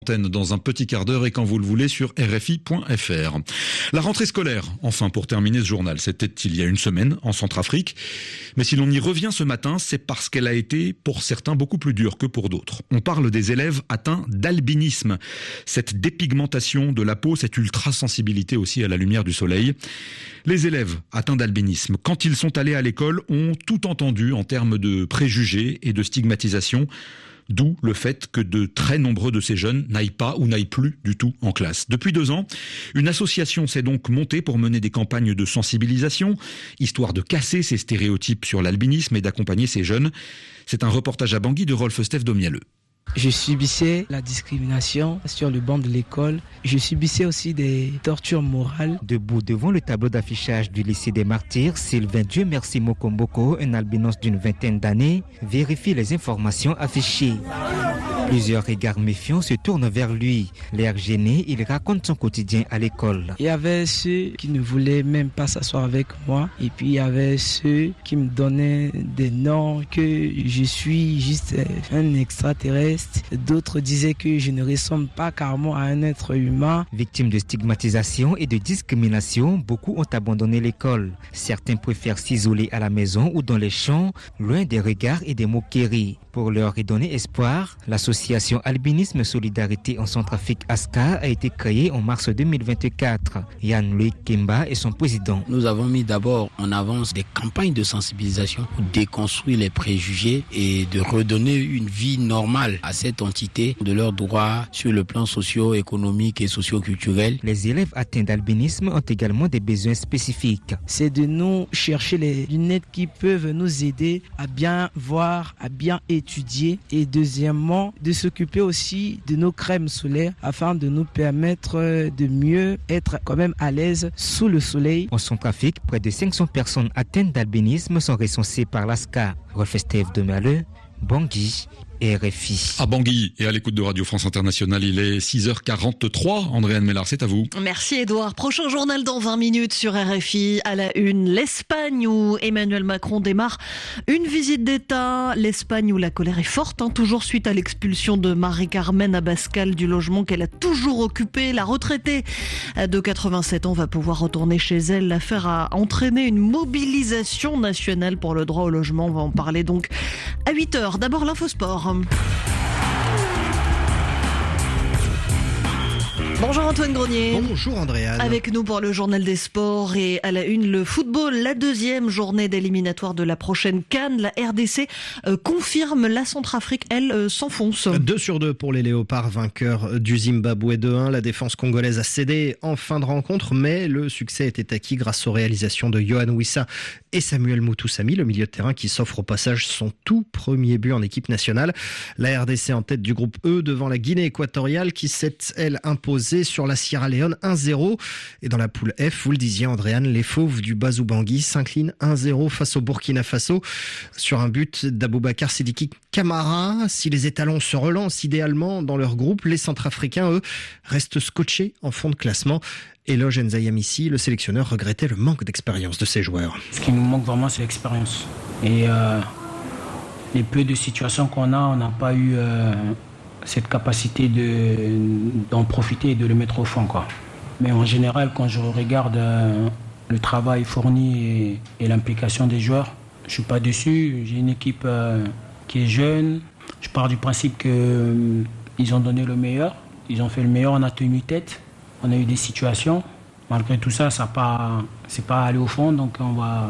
Dans un petit quart d'heure et quand vous le voulez sur RFI.fr. La rentrée scolaire, enfin pour terminer ce journal, c'était il y a une semaine en Centrafrique. Mais si l'on y revient ce matin, c'est parce qu'elle a été pour certains beaucoup plus dure que pour d'autres. On parle des élèves atteints d'albinisme. Cette dépigmentation de la peau, cette ultra-sensibilité aussi à la lumière du soleil. Les élèves atteints d'albinisme, quand ils sont allés à l'école, ont tout entendu en termes de préjugés et de stigmatisation. D'où le fait que de très nombreux de ces jeunes n'aillent pas ou n'aillent plus du tout en classe. Depuis 2 ans, une association s'est donc montée pour mener des campagnes de sensibilisation, histoire de casser ces stéréotypes sur l'albinisme et d'accompagner ces jeunes. C'est un reportage à Bangui de Rolf Steph Domielleux. Je subissais la discrimination sur le banc de l'école. Je subissais aussi des tortures morales. Debout devant le tableau d'affichage du lycée des Martyrs, Sylvain Dieu Merci Mokomboko, un albinos d'une 20aine d'années, vérifie les informations affichées. Plusieurs regards méfiants se tournent vers lui. L'air gêné, il raconte son quotidien à l'école. Il y avait ceux qui ne voulaient même pas s'asseoir avec moi. Et puis il y avait ceux qui me donnaient des noms, que je suis juste un extraterrestre. D'autres disaient que je ne ressemble pas carrément à un être humain. Victimes de stigmatisation et de discrimination, beaucoup ont abandonné l'école. Certains préfèrent s'isoler à la maison ou dans les champs, loin des regards et des moqueries. Pour leur redonner espoir, l'association Albinisme Solidarité en Centrafrique ASCA a été créée en mars 2024. Yann-Louis Kemba est son président. Nous avons mis d'abord en avance des campagnes de sensibilisation pour déconstruire les préjugés et de redonner une vie normale à cette entité, de leurs droits sur le plan socio-économique et socio-culturel. Les élèves atteints d'albinisme ont également des besoins spécifiques. C'est de nous chercher les lunettes qui peuvent nous aider à bien voir, à bien étudier, et deuxièmement de s'occuper aussi de nos crèmes solaires afin de nous permettre de mieux être quand même à l'aise sous le soleil. En Centrafrique, près de 500 personnes atteintes d'albinisme sont recensées par l'ASCA. Rolf Steph Domielleux, Bangui, RFI. À Bangui et à l'écoute de Radio France Internationale, il est 6h43. Andréane Mellard, c'est à vous. Merci Edouard. Prochain journal dans 20 minutes sur RFI. À la une, l'Espagne où Emmanuel Macron démarre une visite d'État. L'Espagne où la colère est forte, toujours suite à l'expulsion de Marie-Carmen Abascal du logement qu'elle a toujours occupé. La retraitée de 87 ans va pouvoir retourner chez elle. L'affaire a entraîné une mobilisation nationale pour le droit au logement. On va en parler donc à 8h. D'abord l'infosport. Bonjour Antoine Grenier. Bonjour Andréane. Avec nous pour le journal des sports et à la une, le football, la deuxième journée d'éliminatoire de la prochaine CAN. La RDC confirme, la Centrafrique, elle, s'enfonce. 2-2 pour les Léopards, vainqueurs du Zimbabwe 2-1. La défense congolaise a cédé en fin de rencontre, mais le succès était acquis grâce aux réalisations de Yohan Wissa et Samuel Moutoussamy, le milieu de terrain qui s'offre au passage son tout premier but en équipe nationale. La RDC en tête du groupe E devant la Guinée équatoriale qui s'est, elle, imposée sur la Sierra Leone 1-0. Et dans la poule F, vous le disiez Andréane, les Fauves du Bazou Bangui s'inclinent 1-0 face au Burkina Faso sur un but d'Aboubacar Sidiki Camara. Si les étalons se relancent idéalement dans leur groupe, les Centrafricains, eux, restent scotchés en fond de classement. Eloge Nzayamissi, le sélectionneur, regrettait le manque d'expérience de ses joueurs. Ce qui nous manque vraiment, c'est l'expérience. Et les peu de situations qu'on a, on n'a pas eu cette capacité d'en profiter et de le mettre au fond, quoi. Mais en général, quand je regarde le travail fourni et l'implication des joueurs, je ne suis pas déçu. J'ai une équipe qui est jeune. Je pars du principe qu'ils ont donné le meilleur. Ils ont fait le meilleur, on a tenu tête. On a eu des situations. Malgré tout ça, c'est pas aller au fond. Donc on va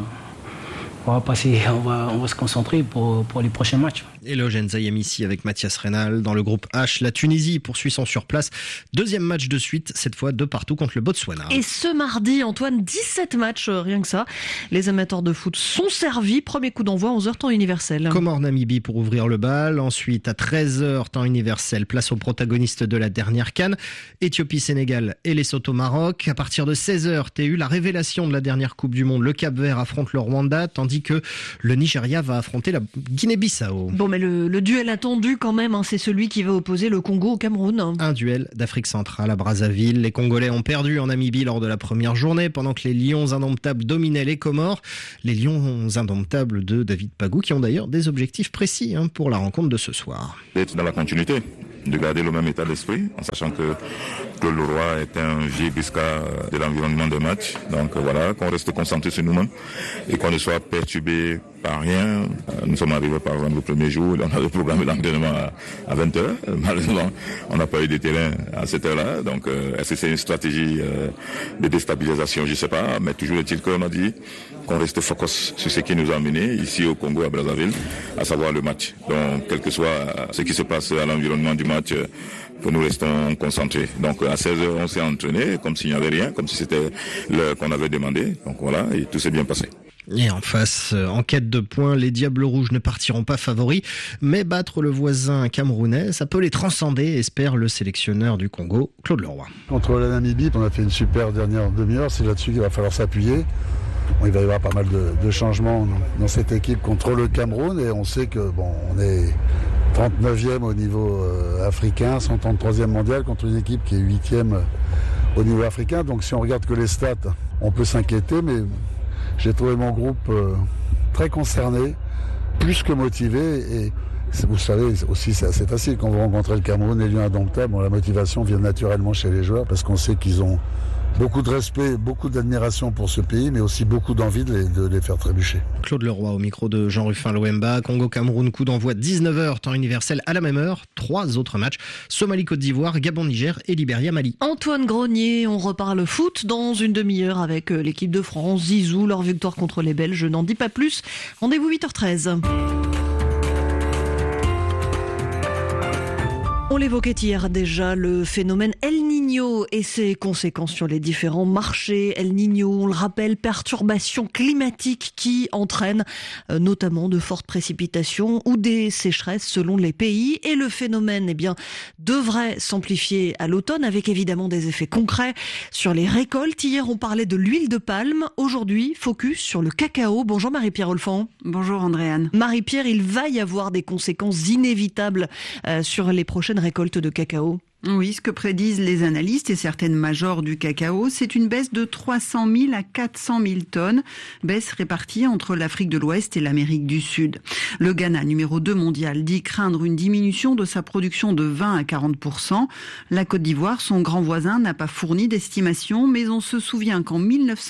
se concentrer pour les prochains matchs. Eloge Nzayamissi avec Mathias Reynal. Dans le groupe H, la Tunisie poursuit son surplace. Deuxième match de suite, cette fois 2-2 contre le Botswana. Et ce mardi, Antoine, 17 matchs, rien que ça. Les amateurs de foot sont servis. Premier coup d'envoi, 11h, temps universel. Comore-Namibie pour ouvrir le bal. Ensuite, à 13h, temps universel, place aux protagonistes de la dernière CAN. Éthiopie-Sénégal et Lesotho-Maroc. À partir de 16h, TU, la révélation de la dernière Coupe du Monde. Le Cap-Vert affronte le Rwanda, tandis que le Nigeria va affronter la Guinée-Bissau. Bon, mais le duel attendu quand même, c'est celui qui va opposer le Congo au Cameroun. Un duel d'Afrique centrale à Brazzaville. Les Congolais ont perdu en Namibie lors de la première journée, pendant que les Lions indomptables dominaient les Comores. Les Lions indomptables de David Pagou, qui ont d'ailleurs des objectifs précis pour la rencontre de ce soir. D'être dans la continuité. de garder le même état d'esprit, en sachant que Claude Leroy est un vieux biscard de l'environnement de match. Donc voilà, qu'on reste concentré sur nous-mêmes et qu'on ne soit perturbé par rien. Nous sommes arrivés par exemple le premier jour, on avait programmé l'entraînement à 20h. Malheureusement, on n'a pas eu de terrain à cette heure-là. Donc est-ce que c'est une stratégie de déstabilisation? Je ne sais pas, mais toujours est-il qu'on a dit qu'on reste focus sur ce qui nous a amenés ici au Congo, à Brazzaville, à savoir le match. Donc quel que soit ce qui se passe à l'environnement du match, nous restons concentrés. Donc à 16h, on s'est entraîné comme s'il n'y avait rien, comme si c'était l'heure qu'on avait demandé. Donc voilà, et tout s'est bien passé. Et en face, en quête de points, les Diables Rouges ne partiront pas favoris, mais battre le voisin camerounais, ça peut les transcender, espère le sélectionneur du Congo, Claude Leroy. Contre la Namibie, on a fait une super dernière demi-heure, c'est là-dessus qu'il va falloir s'appuyer. Bon, il va y avoir pas mal de changements dans cette équipe contre le Cameroun, et on sait que on est 39e au niveau africain, 133e mondial contre une équipe qui est 8e au niveau africain. Donc si on regarde que les stats, on peut s'inquiéter, mais j'ai trouvé mon groupe très concerné, plus que motivé. Et vous savez aussi, c'est assez facile quand vous rencontrez le Cameroun, les lieux indomptables. La motivation vient naturellement chez les joueurs parce qu'on sait qu'ils ont beaucoup de respect, beaucoup d'admiration pour ce pays, mais aussi beaucoup d'envie de les faire trébucher. Claude Leroy au micro de Jean-Ruffin Loemba. Congo-Cameroun, coup d'envoi 19h, temps universel à la même heure. 3 autres matchs, Somalie-Côte d'Ivoire, Gabon-Niger et Libéria-Mali. Antoine Grenier, on reparle foot dans une demi-heure avec l'équipe de France. Zizou, leur victoire contre les Belges, je n'en dis pas plus. Rendez-vous 8h13. On l'évoquait hier déjà, le phénomène El Niño et ses conséquences sur les différents marchés. El Niño, on le rappelle, perturbations climatiques qui entraînent notamment de fortes précipitations ou des sécheresses selon les pays. Et le phénomène devrait s'amplifier à l'automne avec évidemment des effets concrets sur les récoltes. Hier, on parlait de l'huile de palme. Aujourd'hui, focus sur le cacao. Bonjour Marie-Pierre Olfan. Bonjour Andréane. Marie-Pierre, il va y avoir des conséquences inévitables sur les prochaines récolte de cacao. Oui, ce que prédisent les analystes et certaines majors du cacao, c'est une baisse de 300 000 à 400 000 tonnes, baisse répartie entre l'Afrique de l'Ouest et l'Amérique du Sud. Le Ghana, numéro 2 mondial, dit craindre une diminution de sa production de 20 à 40%. La Côte d'Ivoire, son grand voisin, n'a pas fourni d'estimation, mais on se souvient qu'en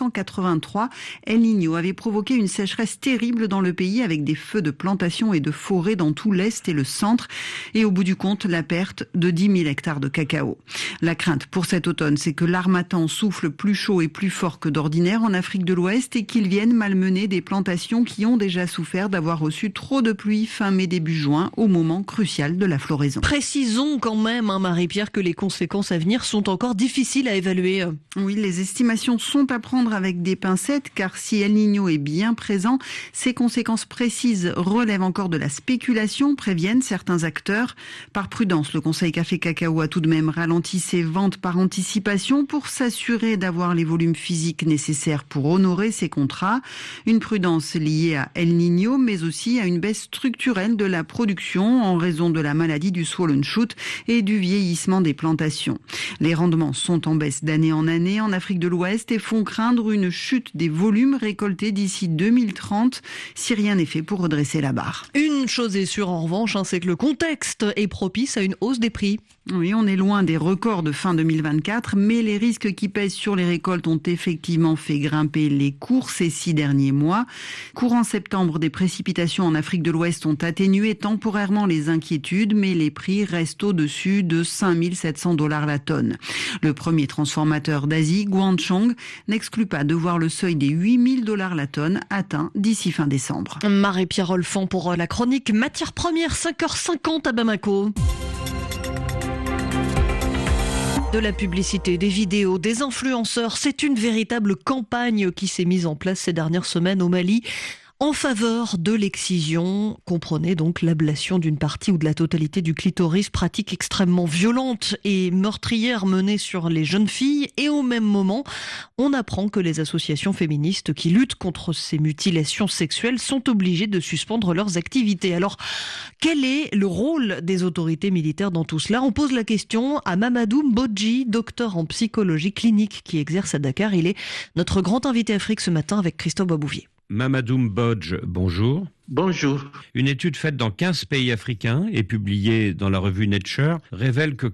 1983, El Niño avait provoqué une sécheresse terrible dans le pays avec des feux de plantation et de forêt dans tout l'Est et le centre, et au bout du compte, la perte de 10 000 hectares de cacao. La crainte pour cet automne, c'est que l'harmattan souffle plus chaud et plus fort que d'ordinaire en Afrique de l'Ouest et qu'il vienne malmener des plantations qui ont déjà souffert d'avoir reçu trop de pluie fin mai début juin au moment crucial de la floraison. Précisons quand même, Marie-Pierre, que les conséquences à venir sont encore difficiles à évaluer. Oui, les estimations sont à prendre avec des pincettes car si El Niño est bien présent, ses conséquences précises relèvent encore de la spéculation, préviennent certains acteurs. Par prudence, le Conseil Café Cacao a tout de même ralenti ses ventes par anticipation pour s'assurer d'avoir les volumes physiques nécessaires pour honorer ses contrats. Une prudence liée à El Niño, mais aussi à une baisse structurelle de la production en raison de la maladie du swollen shoot et du vieillissement des plantations. Les rendements sont en baisse d'année en année en Afrique de l'Ouest et font craindre une chute des volumes récoltés d'ici 2030 si rien n'est fait pour redresser la barre. Une chose est sûre en revanche, c'est que le contexte est propice à une hausse des prix. Oui, on est loin des records de fin 2024, mais les risques qui pèsent sur les récoltes ont effectivement fait grimper les cours ces 6 derniers mois. Courant septembre, des précipitations en Afrique de l'Ouest ont atténué temporairement les inquiétudes, mais les prix restent au-dessus de 5 700 $ la tonne. Le premier transformateur d'Asie, Guangchong, n'exclut pas de voir le seuil des 8 000 $ la tonne atteint d'ici fin décembre. Marie-Pierre Olfan pour la chronique Matières premières, 5h50 à Bamako. De la publicité, des vidéos, des influenceurs, c'est une véritable campagne qui s'est mise en place ces dernières semaines au Mali en faveur de l'excision. Comprenez donc l'ablation d'une partie ou de la totalité du clitoris, pratique extrêmement violente et meurtrière menée sur les jeunes filles. Et au même moment, on apprend que les associations féministes qui luttent contre ces mutilations sexuelles sont obligées de suspendre leurs activités. Alors, quel est le rôle des autorités militaires dans tout cela ? On pose la question à Mamadou Mbodji, docteur en psychologie clinique qui exerce à Dakar. Il est notre grand invité Afrique ce matin avec Christophe Babouvier. Mamadou Mbodj, bonjour. Bonjour. Une étude faite dans 15 pays africains et publiée dans la revue Nature révèle que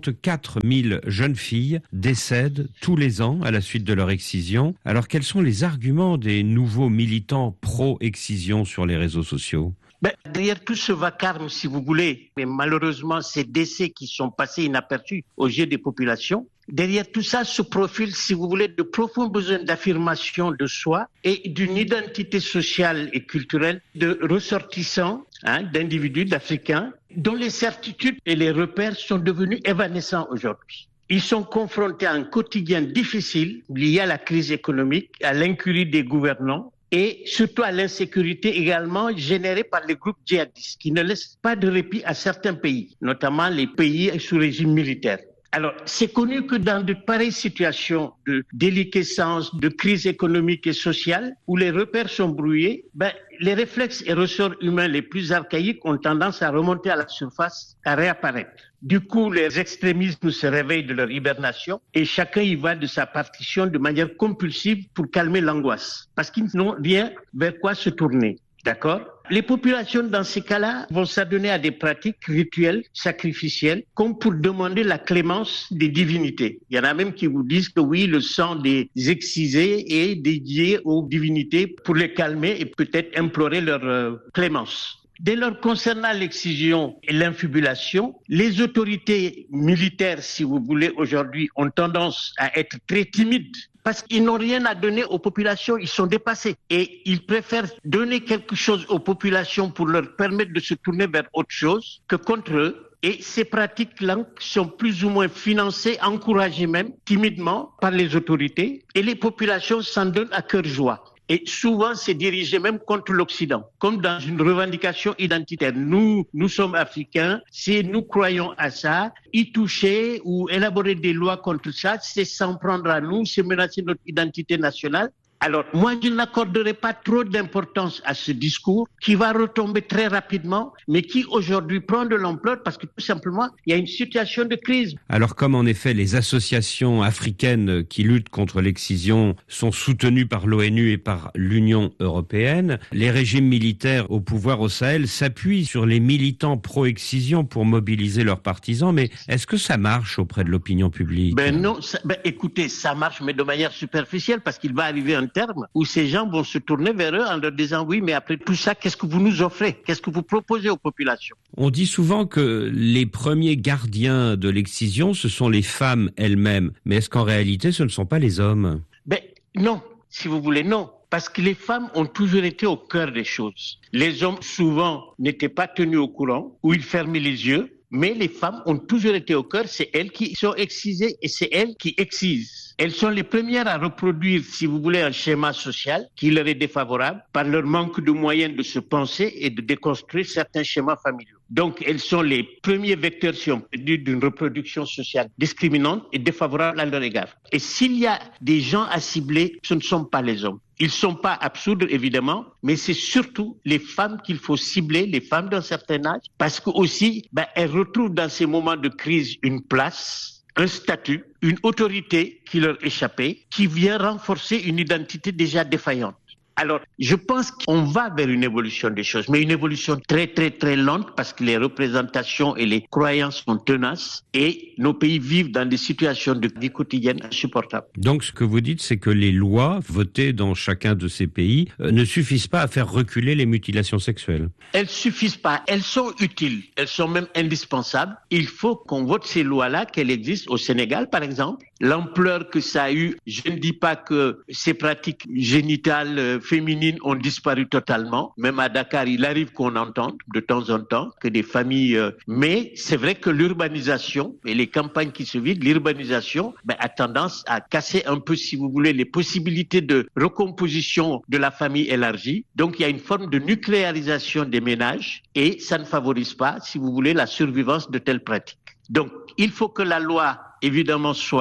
44 000 jeunes filles décèdent tous les ans à la suite de leur excision. Alors quels sont les arguments des nouveaux militants pro-excision sur les réseaux sociaux ? Derrière tout ce vacarme, si vous voulez, mais malheureusement ces décès qui sont passés inaperçus aux yeux des populations, derrière tout ça se profile, si vous voulez, de profonds besoins d'affirmation de soi et d'une identité sociale et culturelle de ressortissants, d'individus, d'Africains, dont les certitudes et les repères sont devenus évanescents aujourd'hui. Ils sont confrontés à un quotidien difficile lié à la crise économique, à l'incurie des gouvernants, et surtout à l'insécurité également générée par les groupes djihadistes qui ne laissent pas de répit à certains pays, notamment les pays sous régime militaire. Alors, c'est connu que dans de pareilles situations de déliquescence, de crise économique et sociale, où les repères sont brouillés, les réflexes et ressorts humains les plus archaïques ont tendance à remonter à la surface, à réapparaître. Du coup, les extrémismes se réveillent de leur hibernation et chacun y va de sa partition de manière compulsive pour calmer l'angoisse, parce qu'ils n'ont rien vers quoi se tourner. D'accord ? Les populations, dans ces cas-là, vont s'adonner à des pratiques rituelles, sacrificielles, comme pour demander la clémence des divinités. Il y en a même qui vous disent que oui, le sang des excisés est dédié aux divinités pour les calmer et peut-être implorer leur clémence. Dès lors, concernant l'excision et l'infibulation, les autorités militaires, si vous voulez, aujourd'hui, ont tendance à être très timides parce qu'ils n'ont rien à donner aux populations, ils sont dépassés. Et ils préfèrent donner quelque chose aux populations pour leur permettre de se tourner vers autre chose que contre eux. Et ces pratiques-là sont plus ou moins financées, encouragées même, timidement, par les autorités. Et les populations s'en donnent à cœur joie. Et souvent, c'est dirigé même contre l'Occident, comme dans une revendication identitaire. Nous sommes africains, si nous croyons à ça, y toucher ou élaborer des lois contre ça, c'est s'en prendre à nous, c'est menacer notre identité nationale. Alors, moi, je n'accorderai pas trop d'importance à ce discours qui va retomber très rapidement, mais qui aujourd'hui prend de l'ampleur parce que tout simplement, il y a une situation de crise. Alors, comme en effet les associations africaines qui luttent contre l'excision sont soutenues par l'ONU et par l'Union européenne, les régimes militaires au pouvoir au Sahel s'appuient sur les militants pro-excision pour mobiliser leurs partisans, mais est-ce que ça marche auprès de l'opinion publique ? Non, écoutez, ça marche, mais de manière superficielle parce qu'il va arriver un terme où ces gens vont se tourner vers eux en leur disant oui, mais après tout ça, qu'est-ce que vous nous offrez ? Qu'est-ce que vous proposez aux populations ? On dit souvent que les premiers gardiens de l'excision, ce sont les femmes elles-mêmes. Mais est-ce qu'en réalité, ce ne sont pas les hommes ? Non, si vous voulez, non. Parce que les femmes ont toujours été au cœur des choses. Les hommes, souvent, n'étaient pas tenus au courant ou ils fermaient les yeux. Mais les femmes ont toujours été au cœur, c'est elles qui sont excisées et c'est elles qui excisent. Elles sont les premières à reproduire, si vous voulez, un schéma social qui leur est défavorable par leur manque de moyens de se penser et de déconstruire certains schémas familiaux. Donc, elles sont les premiers vecteurs, si on peut dire, d'une reproduction sociale discriminante et défavorable à leur égard. Et s'il y a des gens à cibler, ce ne sont pas les hommes. Ils ne sont pas absoudre, évidemment, mais c'est surtout les femmes qu'il faut cibler, les femmes d'un certain âge, parce que aussi, elles retrouvent dans ces moments de crise une place, un statut, une autorité qui leur échappait, qui vient renforcer une identité déjà défaillante. Alors, je pense qu'on va vers une évolution des choses, mais une évolution très, très, très lente parce que les représentations et les croyances sont tenaces et nos pays vivent dans des situations de vie quotidienne insupportables. Donc, ce que vous dites, c'est que les lois votées dans chacun de ces pays ne suffisent pas à faire reculer les mutilations sexuelles. Elles suffisent pas. Elles sont utiles. Elles sont même indispensables. Il faut qu'on vote ces lois-là, qu'elles existent au Sénégal, par exemple. L'ampleur que ça a eu, je ne dis pas que ces pratiques génitales féminines ont disparu totalement. Même à Dakar, il arrive qu'on entende de temps en temps que des familles... Mais c'est vrai que l'urbanisation et les campagnes qui se vivent, l'urbanisation a tendance à casser un peu, si vous voulez, les possibilités de recomposition de la famille élargie. Donc, il y a une forme de nucléarisation des ménages et ça ne favorise pas, si vous voulez, la survivance de telles pratiques. Donc, il faut que la loi évidemment soit là,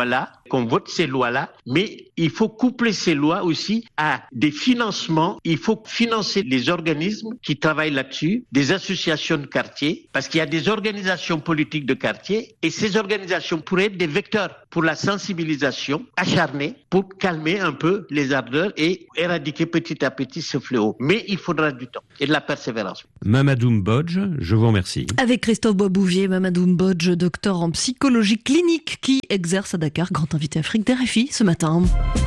qu'on vote ces lois-là, mais il faut coupler ces lois aussi à des financements. Il faut financer les organismes qui travaillent là-dessus, des associations de quartier, parce qu'il y a des organisations politiques de quartier et ces organisations pourraient être des vecteurs pour la sensibilisation acharnée, pour calmer un peu les ardeurs et éradiquer petit à petit ce fléau. Mais il faudra du temps et de la persévérance. Mamadou Mbodj, je vous remercie. Avec Christophe Boisbouvier, Mamadou Mbodj, docteur en psychologie clinique qui exerce à Dakar, grand invité Afrique d'RFI ce matin.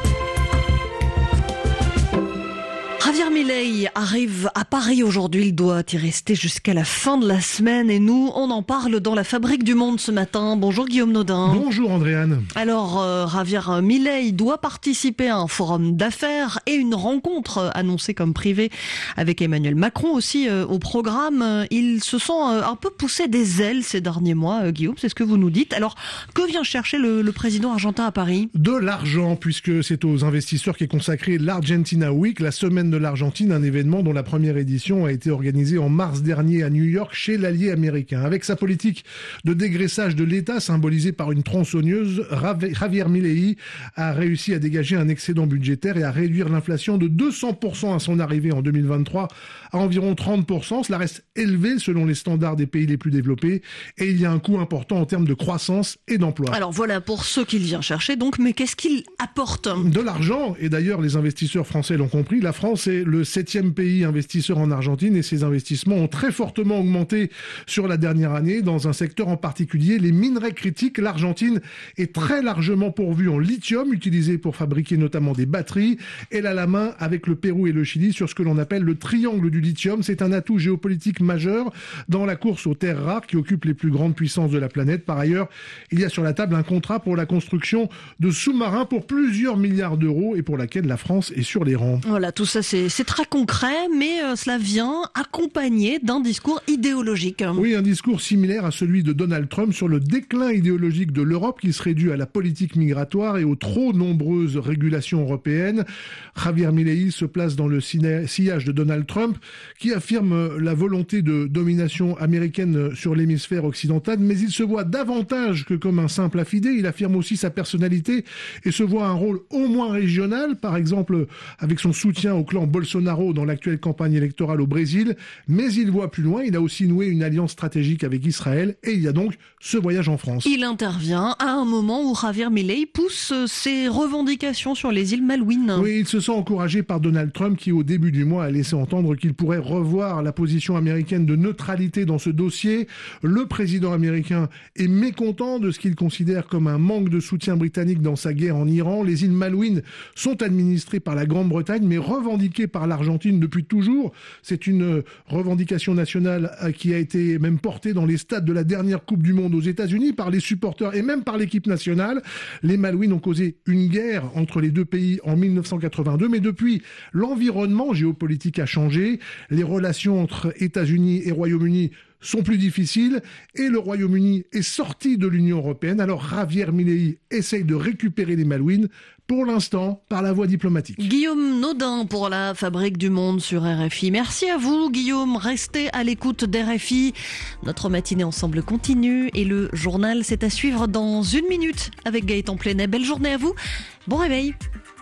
Javier Milei arrive à Paris aujourd'hui, il doit y rester jusqu'à la fin de la semaine et nous, on en parle dans la Fabrique du Monde ce matin. Bonjour Guillaume Nodin. Bonjour Andréane. Alors Javier Milei doit participer à un forum d'affaires et une rencontre annoncée comme privée avec Emmanuel Macron aussi au programme. Ils se sont un peu poussés des ailes ces derniers mois, Guillaume, c'est ce que vous nous dites. Alors que vient chercher le président argentin à Paris ? De l'argent, puisque c'est aux investisseurs qu'est consacré l'Argentina Week, la semaine de l'Argentine, un événement dont la première édition a été organisée en mars dernier à New York chez l'allié américain. Avec sa politique de dégraissage de l'État symbolisée par une tronçonneuse, Javier Milei a réussi à dégager un excédent budgétaire et à réduire l'inflation de 200% à son arrivée en 2023 à environ 30%. Cela reste élevé selon les standards des pays les plus développés et il y a un coût important en termes de croissance et d'emploi. Alors voilà pour ceux qu'il vient chercher donc, mais qu'est-ce qu'il apporte ? De l'argent, et d'ailleurs les investisseurs français l'ont compris, la France est le 7e pays investisseur en Argentine et ses investissements ont très fortement augmenté sur la dernière année dans un secteur en particulier, les minerais critiques. L'Argentine est très largement pourvue en lithium, utilisé pour fabriquer notamment des batteries. Elle a la main avec le Pérou et le Chili sur ce que l'on appelle le triangle du lithium. C'est un atout géopolitique majeur dans la course aux terres rares qui occupent les plus grandes puissances de la planète. Par ailleurs, il y a sur la table un contrat pour la construction de sous-marins pour plusieurs milliards d'euros et pour laquelle la France est sur les rangs. Voilà, tout ça c'est très concret, mais cela vient accompagné d'un discours idéologique. Oui, un discours similaire à celui de Donald Trump sur le déclin idéologique de l'Europe qui serait dû à la politique migratoire et aux trop nombreuses régulations européennes. Javier Milei se place dans le sillage de Donald Trump qui affirme la volonté de domination américaine sur l'hémisphère occidental, mais il se voit davantage que comme un simple affidé. Il affirme aussi sa personnalité et se voit un rôle au moins régional, par exemple avec son soutien au clan Bolsonaro dans l'actuelle campagne électorale au Brésil, mais il voit plus loin, il a aussi noué une alliance stratégique avec Israël et il y a donc ce voyage en France. Il intervient à un moment où Javier Milei pousse ses revendications sur les îles Malouines. Oui, il se sent encouragé par Donald Trump qui au début du mois a laissé entendre qu'il pourrait revoir la position américaine de neutralité dans ce dossier. Le président américain est mécontent de ce qu'il considère comme un manque de soutien britannique dans sa guerre en Iran. Les îles Malouines sont administrées par la Grande-Bretagne mais revendiquées par l'Argentine depuis toujours. C'est une revendication nationale qui a été même portée dans les stades de la dernière Coupe du Monde aux États-Unis par les supporters et même par l'équipe nationale. Les Malouines ont causé une guerre entre les deux pays en 1982, mais depuis, l'environnement géopolitique a changé. Les relations entre États-Unis et Royaume-Uni sont plus difficiles et le Royaume-Uni est sorti de l'Union européenne. Alors Javier Milei essaye de récupérer les Malouines, pour l'instant par la voie diplomatique. Guillaume Nodin pour la Fabrique du Monde sur RFI. Merci à vous Guillaume, restez à l'écoute d'RFI. Notre matinée ensemble continue et le journal c'est à suivre dans 1 minute avec Gaëtan Plenet. Belle journée à vous, bon réveil.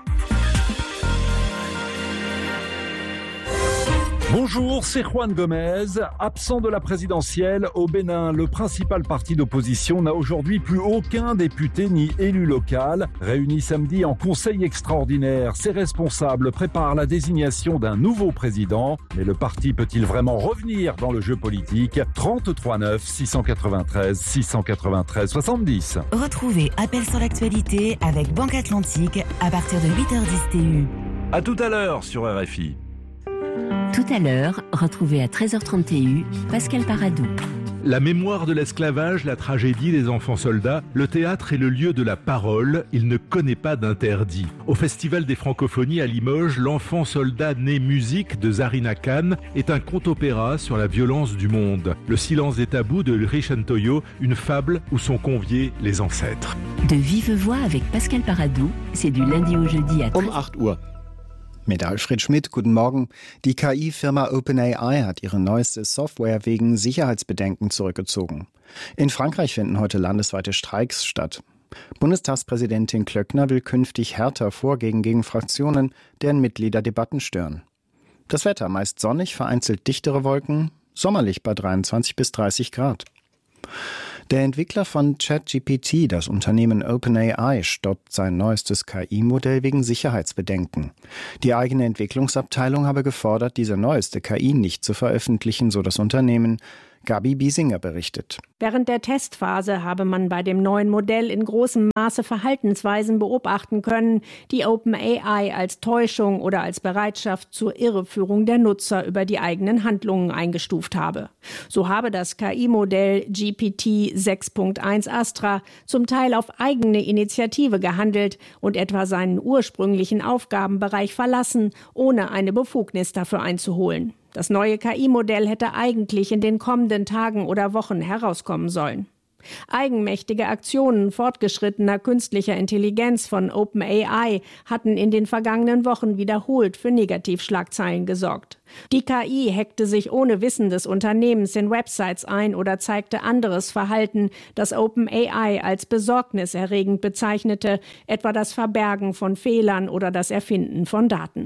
Bonjour, c'est Juan Gomez. Absent de la présidentielle, au Bénin, le principal parti d'opposition n'a aujourd'hui plus aucun député ni élu local. Réunis samedi en conseil extraordinaire, ses responsables préparent la désignation d'un nouveau président. Mais le parti peut-il vraiment revenir dans le jeu politique ? 33 9 693 693 70. Retrouvez Appel sur l'actualité avec Banque Atlantique à partir de 8h10 TU. À tout à l'heure sur RFI. Tout à l'heure, retrouvez à 13h30 TU Pascal Paradou. La mémoire de l'esclavage, la tragédie des enfants soldats, le théâtre est le lieu de la parole, il ne connaît pas d'interdit. Au Festival des Francophonies à Limoges, L'enfant soldat né musique de Zarina Khan est un conte-opéra sur la violence du monde. Le silence des tabous de Ulrich Antoyo, une fable où sont conviés les ancêtres. De vive voix avec Pascal Paradou, c'est du lundi au jeudi à 8 Uhr. Mit Alfred Schmidt, guten Morgen. Die KI-Firma OpenAI hat ihre neueste Software wegen Sicherheitsbedenken zurückgezogen. In Frankreich finden heute landesweite Streiks statt. Bundestagspräsidentin Klöckner will künftig härter vorgehen gegen Fraktionen, deren Mitglieder Debatten stören. Das Wetter meist sonnig, vereinzelt dichtere Wolken, sommerlich bei 23 bis 30 Grad. Der Entwickler von ChatGPT, das Unternehmen OpenAI, stoppt sein neuestes KI-Modell wegen Sicherheitsbedenken. Die eigene Entwicklungsabteilung habe gefordert, diese neueste KI nicht zu veröffentlichen, so das Unternehmen. Gabi Biesinger berichtet. Während der Testphase habe man bei dem neuen Modell in großem Maße Verhaltensweisen beobachten können, die OpenAI als Täuschung oder als Bereitschaft zur Irreführung der Nutzer über die eigenen Handlungen eingestuft habe. So habe das KI-Modell GPT 6.1 Astra zum Teil auf eigene Initiative gehandelt und etwa seinen ursprünglichen Aufgabenbereich verlassen, ohne eine Befugnis dafür einzuholen. Das neue KI-Modell hätte eigentlich in den kommenden Tagen oder Wochen herauskommen sollen. Eigenmächtige Aktionen fortgeschrittener künstlicher Intelligenz von OpenAI hatten in den vergangenen Wochen wiederholt für Negativschlagzeilen gesorgt. Die KI hackte sich ohne Wissen des Unternehmens in Websites ein oder zeigte anderes Verhalten, das OpenAI als besorgniserregend bezeichnete, etwa das Verbergen von Fehlern oder das Erfinden von Daten.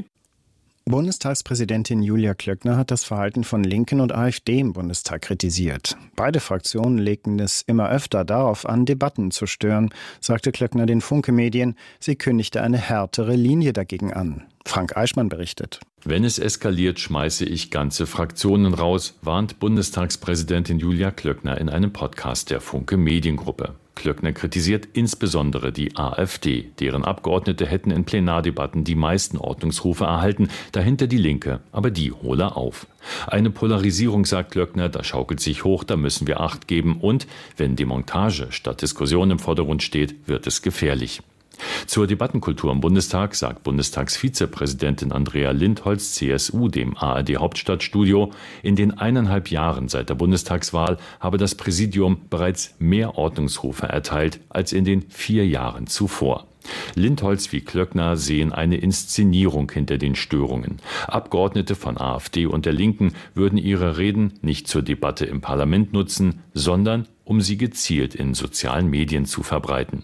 Bundestagspräsidentin Julia Klöckner hat das Verhalten von Linken und AfD im Bundestag kritisiert. Beide Fraktionen legten es immer öfter darauf an, Debatten zu stören, sagte Klöckner den Funke-Medien. Sie kündigte eine härtere Linie dagegen an. Frank Eichmann berichtet. Wenn es eskaliert, schmeiße ich ganze Fraktionen raus, warnt Bundestagspräsidentin Julia Klöckner in einem Podcast der Funke Mediengruppe. Klöckner kritisiert insbesondere die AfD. Deren Abgeordnete hätten in Plenardebatten die meisten Ordnungsrufe erhalten, dahinter die Linke, aber die hole auf. Eine Polarisierung, sagt Klöckner, da schaukelt sich hoch, da müssen wir Acht geben und, wenn Demontage statt Diskussion im Vordergrund steht, wird es gefährlich. Zur Debattenkultur im Bundestag sagt Bundestagsvizepräsidentin Andrea Lindholz, CSU, dem ARD-Hauptstadtstudio, in den 1,5 Jahren seit der Bundestagswahl habe das Präsidium bereits mehr Ordnungsrufe erteilt als in den 4 Jahren zuvor. Lindholz wie Klöckner sehen eine Inszenierung hinter den Störungen. Abgeordnete von AfD und der Linken würden ihre Reden nicht zur Debatte im Parlament nutzen, sondern um sie gezielt in sozialen Medien zu verbreiten.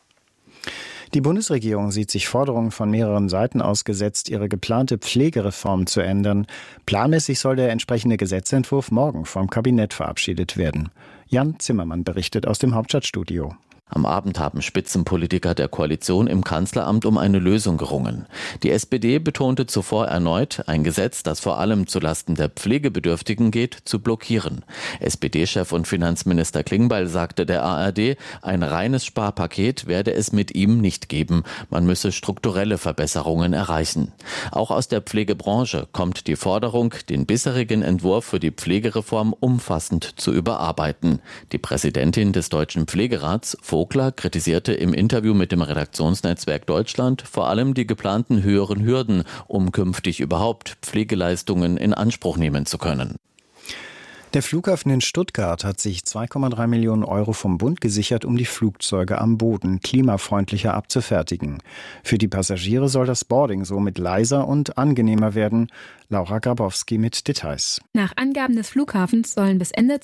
Die Bundesregierung sieht sich Forderungen von mehreren Seiten ausgesetzt, ihre geplante Pflegereform zu ändern. Planmäßig soll der entsprechende Gesetzentwurf morgen vom Kabinett verabschiedet werden. Jan Zimmermann berichtet aus dem Hauptstadtstudio. Am Abend haben Spitzenpolitiker der Koalition im Kanzleramt um eine Lösung gerungen. Die SPD betonte zuvor erneut, ein Gesetz, das vor allem zulasten der Pflegebedürftigen geht, zu blockieren. SPD-Chef und Finanzminister Klingbeil sagte der ARD, ein reines Sparpaket werde es mit ihm nicht geben. Man müsse strukturelle Verbesserungen erreichen. Auch aus der Pflegebranche kommt die Forderung, den bisherigen Entwurf für die Pflegereform umfassend zu überarbeiten. Die Präsidentin des Deutschen Pflegerats, Vogler, kritisierte im Interview mit dem Redaktionsnetzwerk Deutschland vor allem die geplanten höheren Hürden, um künftig überhaupt Pflegeleistungen in Anspruch nehmen zu können. Der Flughafen in Stuttgart hat sich 2,3 Millionen Euro vom Bund gesichert, um die Flugzeuge am Boden klimafreundlicher abzufertigen. Für die Passagiere soll das Boarding somit leiser und angenehmer werden. Laura Grabowski mit Details. Nach Angaben des Flughafens sollen bis Ende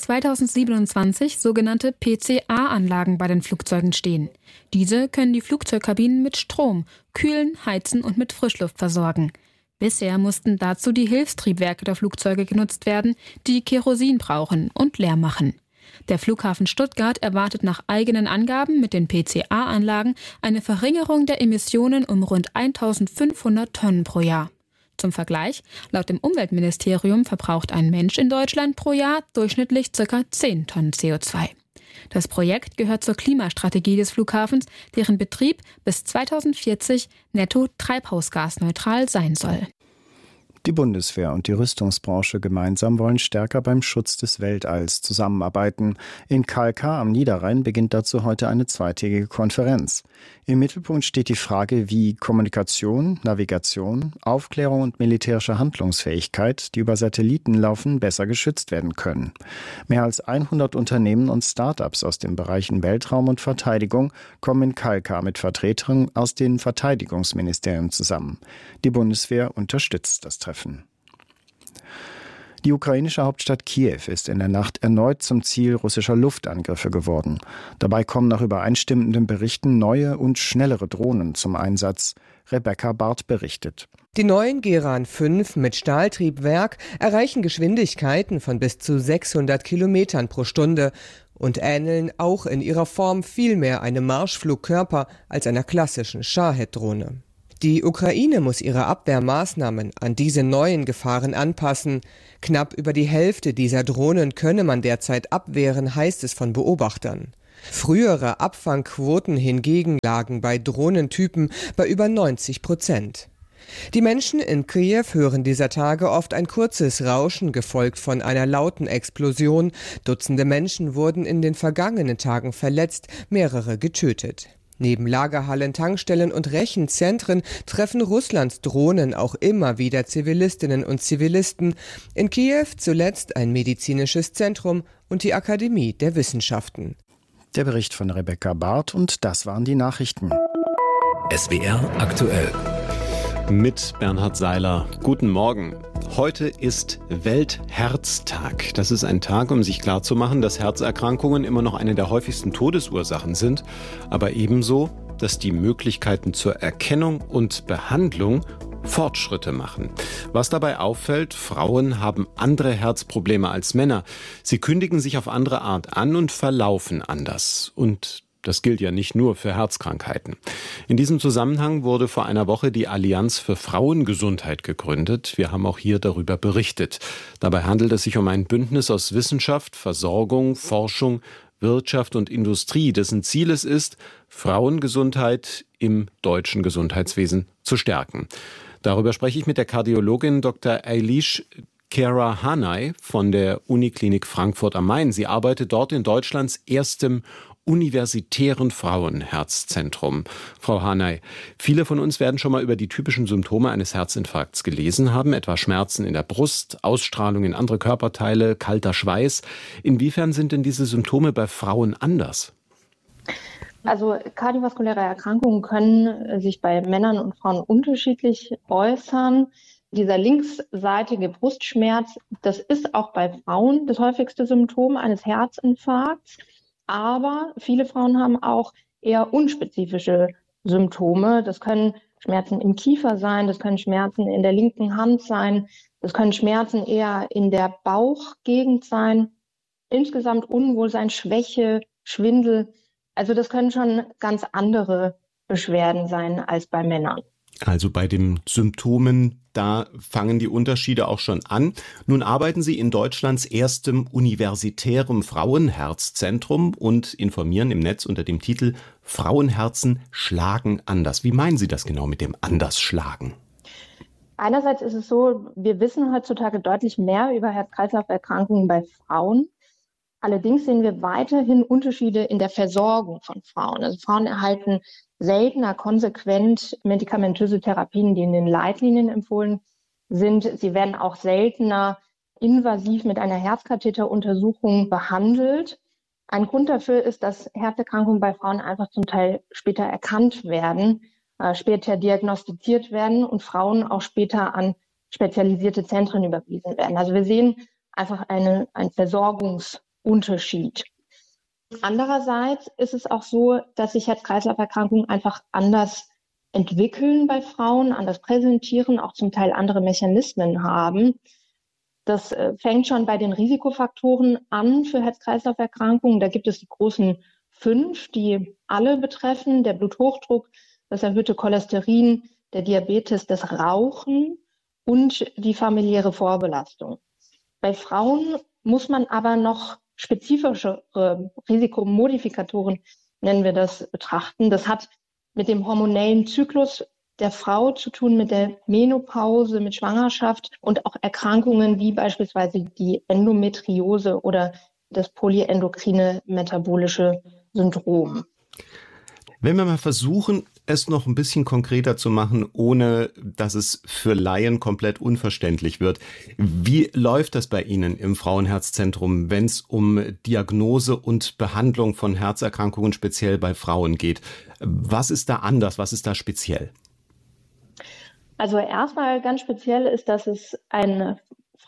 2027 sogenannte PCA-Anlagen bei den Flugzeugen stehen. Diese können die Flugzeugkabinen mit Strom kühlen, heizen und mit Frischluft versorgen. Bisher mussten dazu die Hilfstriebwerke der Flugzeuge genutzt werden, die Kerosin brauchen und Lärm machen. Der Flughafen Stuttgart erwartet nach eigenen Angaben mit den PCA-Anlagen eine Verringerung der Emissionen um rund 1.500 Tonnen pro Jahr. Zum Vergleich, laut dem Umweltministerium verbraucht ein Mensch in Deutschland pro Jahr durchschnittlich ca. 10 Tonnen CO2. Das Projekt gehört zur Klimastrategie des Flughafens, deren Betrieb bis 2040 netto treibhausgasneutral sein soll. Die Bundeswehr und die Rüstungsbranche gemeinsam wollen stärker beim Schutz des Weltalls zusammenarbeiten. In KLK am Niederrhein beginnt dazu heute eine zweitägige Konferenz. Im Mittelpunkt steht die Frage, wie Kommunikation, Navigation, Aufklärung und militärische Handlungsfähigkeit, die über Satelliten laufen, besser geschützt werden können. Mehr als 100 Unternehmen und Start-ups aus den Bereichen Weltraum und Verteidigung kommen in KLK mit Vertretern aus den Verteidigungsministerien zusammen. Die Bundeswehr unterstützt das Treffen. Die ukrainische Hauptstadt Kiew ist in der Nacht erneut zum Ziel russischer Luftangriffe geworden. Dabei kommen nach übereinstimmenden Berichten neue und schnellere Drohnen zum Einsatz. Rebecca Barth berichtet. Die neuen Geran 5 mit Stahltriebwerk erreichen Geschwindigkeiten von bis zu 600 Kilometern pro Stunde und ähneln auch in ihrer Form viel mehr einem Marschflugkörper als einer klassischen Shahed-Drohne. Die Ukraine muss ihre Abwehrmaßnahmen an diese neuen Gefahren anpassen. Knapp über die Hälfte dieser Drohnen könne man derzeit abwehren, heißt es von Beobachtern. Frühere Abfangquoten hingegen lagen bei Drohnentypen bei über 90%. Die Menschen in Kiew hören dieser Tage oft ein kurzes Rauschen, gefolgt von einer lauten Explosion. Dutzende Menschen wurden in den vergangenen Tagen verletzt, mehrere getötet. Neben Lagerhallen, Tankstellen und Rechenzentren treffen Russlands Drohnen auch immer wieder Zivilistinnen und Zivilisten. In Kiew zuletzt ein medizinisches Zentrum und die Akademie der Wissenschaften. Der Bericht von Rebecca Barth und das waren die Nachrichten. SWR aktuell. Mit Bernhard Seiler. Guten Morgen. Heute ist Weltherztag. Das ist ein Tag, um sich klarzumachen, dass Herzerkrankungen immer noch eine der häufigsten Todesursachen sind, aber ebenso, dass die Möglichkeiten zur Erkennung und Behandlung Fortschritte machen. Was dabei auffällt, Frauen haben andere Herzprobleme als Männer. Sie kündigen sich auf andere Art an und verlaufen anders. Und das gilt ja nicht nur für Herzkrankheiten. In diesem Zusammenhang wurde vor einer Woche die Allianz für Frauengesundheit gegründet. Wir haben auch hier darüber berichtet. Dabei handelt es sich um ein Bündnis aus Wissenschaft, Versorgung, Forschung, Wirtschaft und Industrie, dessen Ziel es ist, Frauengesundheit im deutschen Gesundheitswesen zu stärken. Darüber spreche ich mit der Kardiologin Dr. Eilish Kerahanay von der Uniklinik Frankfurt am Main. Sie arbeitet dort in Deutschlands erstem universitären Frauenherzzentrum. Frau Hanay, viele von uns werden schon mal über die typischen Symptome eines Herzinfarkts gelesen haben, etwa Schmerzen in der Brust, Ausstrahlung in andere Körperteile, kalter Schweiß. Inwiefern sind denn diese Symptome bei Frauen anders? Also kardiovaskuläre Erkrankungen können sich bei Männern und Frauen unterschiedlich äußern. Dieser linksseitige Brustschmerz, das ist auch bei Frauen das häufigste Symptom eines Herzinfarkts. Aber viele Frauen haben auch eher unspezifische Symptome. Das können Schmerzen im Kiefer sein, das können Schmerzen in der linken Hand sein, das können Schmerzen eher in der Bauchgegend sein. Insgesamt Unwohlsein, Schwäche, Schwindel. Also das können schon ganz andere Beschwerden sein als bei Männern. Also bei den Symptomen, da fangen die Unterschiede auch schon an. Nun arbeiten Sie in Deutschlands erstem universitären Frauenherzzentrum und informieren im Netz unter dem Titel Frauenherzen schlagen anders. Wie meinen Sie das genau mit dem Andersschlagen? Einerseits ist es so, wir wissen heutzutage deutlich mehr über Herz-Kreislauf-Erkrankungen bei Frauen. Allerdings sehen wir weiterhin Unterschiede in der Versorgung von Frauen. Also Frauen erhalten seltener konsequent medikamentöse Therapien, die in den Leitlinien empfohlen sind. Sie werden auch seltener invasiv mit einer Herzkatheteruntersuchung behandelt. Ein Grund dafür ist, dass Herzerkrankungen bei Frauen einfach zum Teil später erkannt werden, später diagnostiziert werden und Frauen auch später an spezialisierte Zentren überwiesen werden. Also wir sehen einfach einen Versorgungsunterschied. Andererseits ist es auch so, dass sich Herz-Kreislauf-Erkrankungen einfach anders entwickeln bei Frauen, anders präsentieren, auch zum Teil andere Mechanismen haben. Das fängt schon bei den Risikofaktoren an für Herz-Kreislauf-Erkrankungen. Da gibt es die großen 5, die alle betreffen: der Bluthochdruck, das erhöhte Cholesterin, der Diabetes, das Rauchen und die familiäre Vorbelastung. Bei Frauen muss man aber noch spezifischere Risikomodifikatoren, nennen wir das, betrachten. Das hat mit dem hormonellen Zyklus der Frau zu tun, mit der Menopause, mit Schwangerschaft und auch Erkrankungen wie beispielsweise die Endometriose oder das polyendokrine metabolische Syndrom. Wenn wir mal versuchen, es noch ein bisschen konkreter zu machen, ohne dass es für Laien komplett unverständlich wird. Wie läuft das bei Ihnen im Frauenherzzentrum, wenn es um Diagnose und Behandlung von Herzerkrankungen speziell bei Frauen geht? Was ist da anders? Was ist da speziell? Also erstmal ganz speziell ist, dass es ein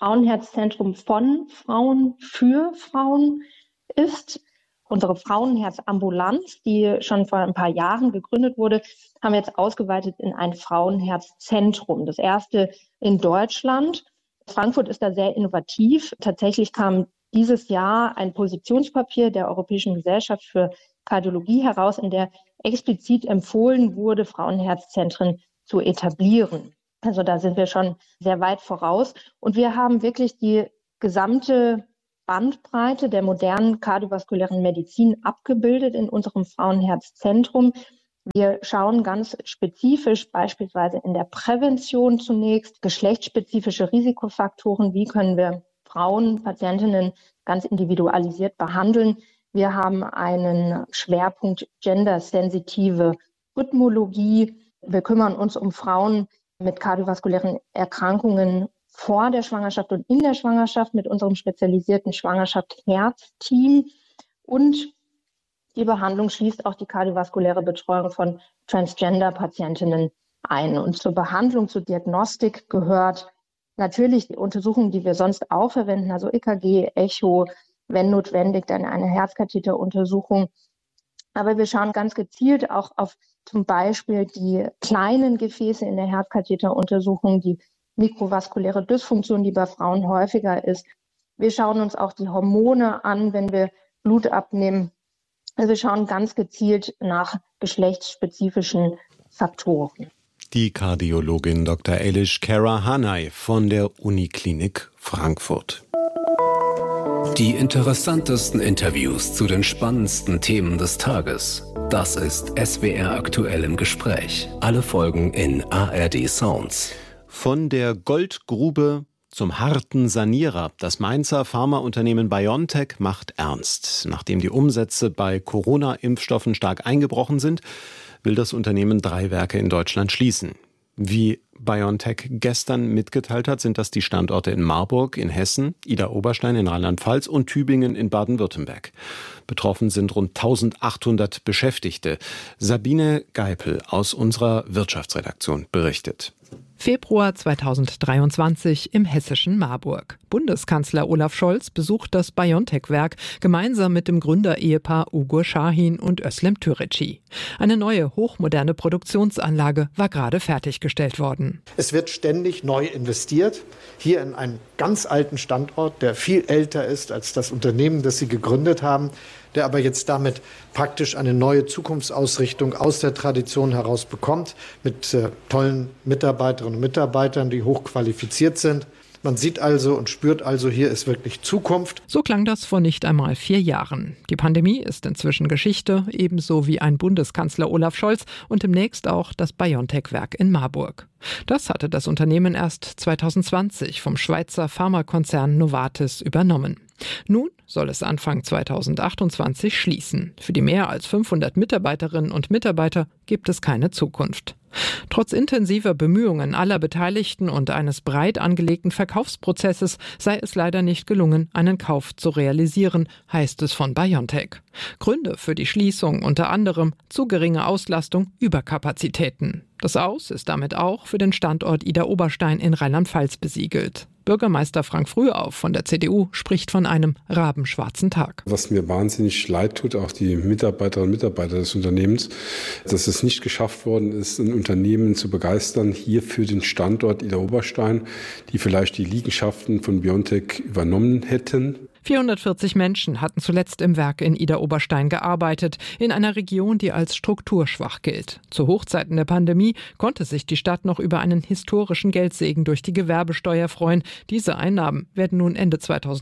Frauenherzzentrum von Frauen für Frauen ist. Unsere Frauenherzambulanz, die schon vor ein paar Jahren gegründet wurde, haben wir jetzt ausgeweitet in ein Frauenherzzentrum. Das erste in Deutschland. Frankfurt ist da sehr innovativ. Tatsächlich kam dieses Jahr ein Positionspapier der Europäischen Gesellschaft für Kardiologie heraus, in der explizit empfohlen wurde, Frauenherzzentren zu etablieren. Also da sind wir schon sehr weit voraus. Und wir haben wirklich die gesamte Bandbreite der modernen kardiovaskulären Medizin abgebildet in unserem Frauenherzzentrum. Wir schauen ganz spezifisch beispielsweise in der Prävention zunächst, geschlechtsspezifische Risikofaktoren, wie können wir Frauen, Patientinnen ganz individualisiert behandeln. Wir haben einen Schwerpunkt gendersensitive Rhythmologie. Wir kümmern uns um Frauen mit kardiovaskulären Erkrankungen vor der Schwangerschaft und in der Schwangerschaft mit unserem spezialisierten Schwangerschaft-Herz-Team. Und die Behandlung schließt auch die kardiovaskuläre Betreuung von Transgender-Patientinnen ein. Und zur Behandlung, zur Diagnostik gehört natürlich die Untersuchungen, die wir sonst auch verwenden, also EKG, Echo, wenn notwendig, dann eine Herzkatheteruntersuchung. Aber wir schauen ganz gezielt auch auf zum Beispiel die kleinen Gefäße in der Herzkatheteruntersuchung, die mikrovaskuläre Dysfunktion, die bei Frauen häufiger ist. Wir schauen uns auch die Hormone an, wenn wir Blut abnehmen. Also wir schauen ganz gezielt nach geschlechtsspezifischen Faktoren. Die Kardiologin Dr. Elish Kara-Hanay von der Uniklinik Frankfurt. Die interessantesten Interviews zu den spannendsten Themen des Tages. Das ist SWR aktuell im Gespräch. Alle Folgen in ARD Sounds. Von der Goldgrube zum harten Sanierer. Das Mainzer Pharmaunternehmen BioNTech macht ernst. Nachdem die Umsätze bei Corona-Impfstoffen stark eingebrochen sind, will das Unternehmen 3 Werke in Deutschland schließen. Wie BioNTech gestern mitgeteilt hat, sind das die Standorte in Marburg in Hessen, Idar-Oberstein in Rheinland-Pfalz und Tübingen in Baden-Württemberg. Betroffen sind rund 1800 Beschäftigte. Sabine Geipel aus unserer Wirtschaftsredaktion berichtet. Februar 2023 im hessischen Marburg. Bundeskanzler Olaf Scholz besucht das BioNTech-Werk gemeinsam mit dem Gründerehepaar Ugur Şahin und Özlem Türeci. Eine neue, hochmoderne Produktionsanlage war gerade fertiggestellt worden. Es wird ständig neu investiert. Hier in einen ganz alten Standort, der viel älter ist als das Unternehmen, das sie gegründet haben, der aber jetzt damit praktisch eine neue Zukunftsausrichtung aus der Tradition heraus bekommt, mit tollen Mitarbeiterinnen und Mitarbeitern, die hochqualifiziert sind. Man sieht also und spürt also, hier ist wirklich Zukunft. So klang das vor nicht einmal 4 Jahren. Die Pandemie ist inzwischen Geschichte, ebenso wie ein Bundeskanzler Olaf Scholz und demnächst auch das BioNTech-Werk in Marburg. Das hatte das Unternehmen erst 2020 vom Schweizer Pharmakonzern Novartis übernommen. Nun soll es Anfang 2028 schließen. Für die mehr als 500 Mitarbeiterinnen und Mitarbeiter gibt es keine Zukunft. Trotz intensiver Bemühungen aller Beteiligten und eines breit angelegten Verkaufsprozesses sei es leider nicht gelungen, einen Kauf zu realisieren, heißt es von BioNTech. Gründe für die Schließung unter anderem zu geringe Auslastung, Überkapazitäten. Das Aus ist damit auch für den Standort Idar-Oberstein in Rheinland-Pfalz besiegelt. Bürgermeister Frank Frühauf von der CDU spricht von einem rabenschwarzen Tag. Was mir wahnsinnig leid tut, auch die Mitarbeiterinnen und Mitarbeiter des Unternehmens, dass es nicht geschafft worden ist, ein Unternehmen zu begeistern, hier für den Standort Idar-Oberstein, die vielleicht die Liegenschaften von BioNTech übernommen hätten. 440 Menschen hatten zuletzt im Werk in Idar-Oberstein gearbeitet, in einer Region, die als strukturschwach gilt. Zu Hochzeiten der Pandemie konnte sich die Stadt noch über einen historischen Geldsegen durch die Gewerbesteuer freuen. Diese Einnahmen werden nun Ende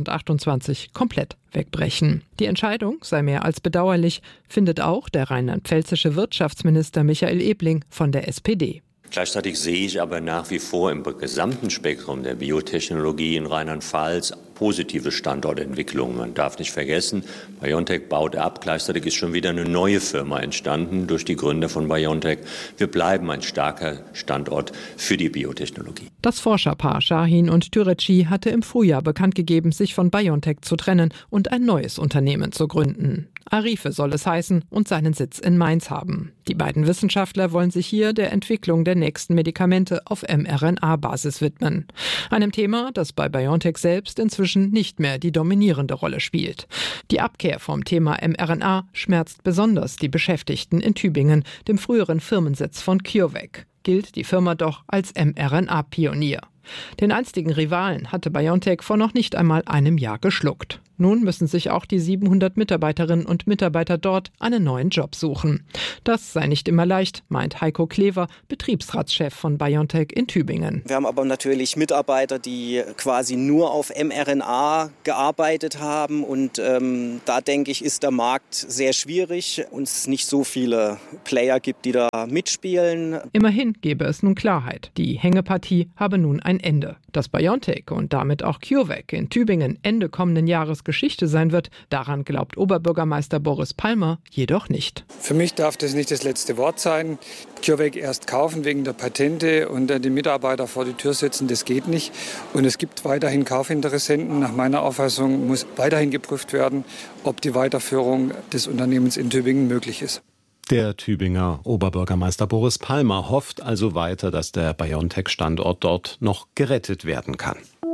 2028 komplett wegbrechen. Die Entscheidung sei mehr als bedauerlich, findet auch der rheinland-pfälzische Wirtschaftsminister Michael Ebling von der SPD. Gleichzeitig sehe ich aber nach wie vor im gesamten Spektrum der Biotechnologie in Rheinland-Pfalz positive Standortentwicklungen. Man darf nicht vergessen, BioNTech baut ab. Gleichzeitig ist schon wieder eine neue Firma entstanden durch die Gründer von BioNTech. Wir bleiben ein starker Standort für die Biotechnologie. Das Forscherpaar Şahin und Türeci hatte im Frühjahr bekannt gegeben, sich von BioNTech zu trennen und ein neues Unternehmen zu gründen. Arife soll es heißen und seinen Sitz in Mainz haben. Die beiden Wissenschaftler wollen sich hier der Entwicklung der nächsten Medikamente auf mRNA-Basis widmen. Einem Thema, das bei BioNTech selbst inzwischen nicht mehr die dominierende Rolle spielt. Die Abkehr vom Thema mRNA schmerzt besonders die Beschäftigten in Tübingen, dem früheren Firmensitz von CureVac. Gilt die Firma doch als mRNA-Pionier. Den einstigen Rivalen hatte BioNTech vor noch nicht einmal einem Jahr geschluckt. Nun müssen sich auch die 700 Mitarbeiterinnen und Mitarbeiter dort einen neuen Job suchen. Das sei nicht immer leicht, meint Heiko Klever, Betriebsratschef von BioNTech in Tübingen. Wir haben aber natürlich Mitarbeiter, die quasi nur auf mRNA gearbeitet haben. Und da denke ich, ist der Markt sehr schwierig und es nicht so viele Player gibt, die da mitspielen. Immerhin gebe es nun Klarheit. Die Hängepartie habe nun ein Ende. Dass BioNTech und damit auch CureVac in Tübingen Ende kommenden Jahres Geschichte sein wird, daran glaubt Oberbürgermeister Boris Palmer jedoch nicht. Für mich darf das nicht das letzte Wort sein. CureVac erst kaufen wegen der Patente und dann die Mitarbeiter vor die Tür setzen, das geht nicht. Und es gibt weiterhin Kaufinteressenten. Nach meiner Auffassung muss weiterhin geprüft werden, ob die Weiterführung des Unternehmens in Tübingen möglich ist. Der Tübinger Oberbürgermeister Boris Palmer hofft also weiter, dass der BioNTech-Standort dort noch gerettet werden kann.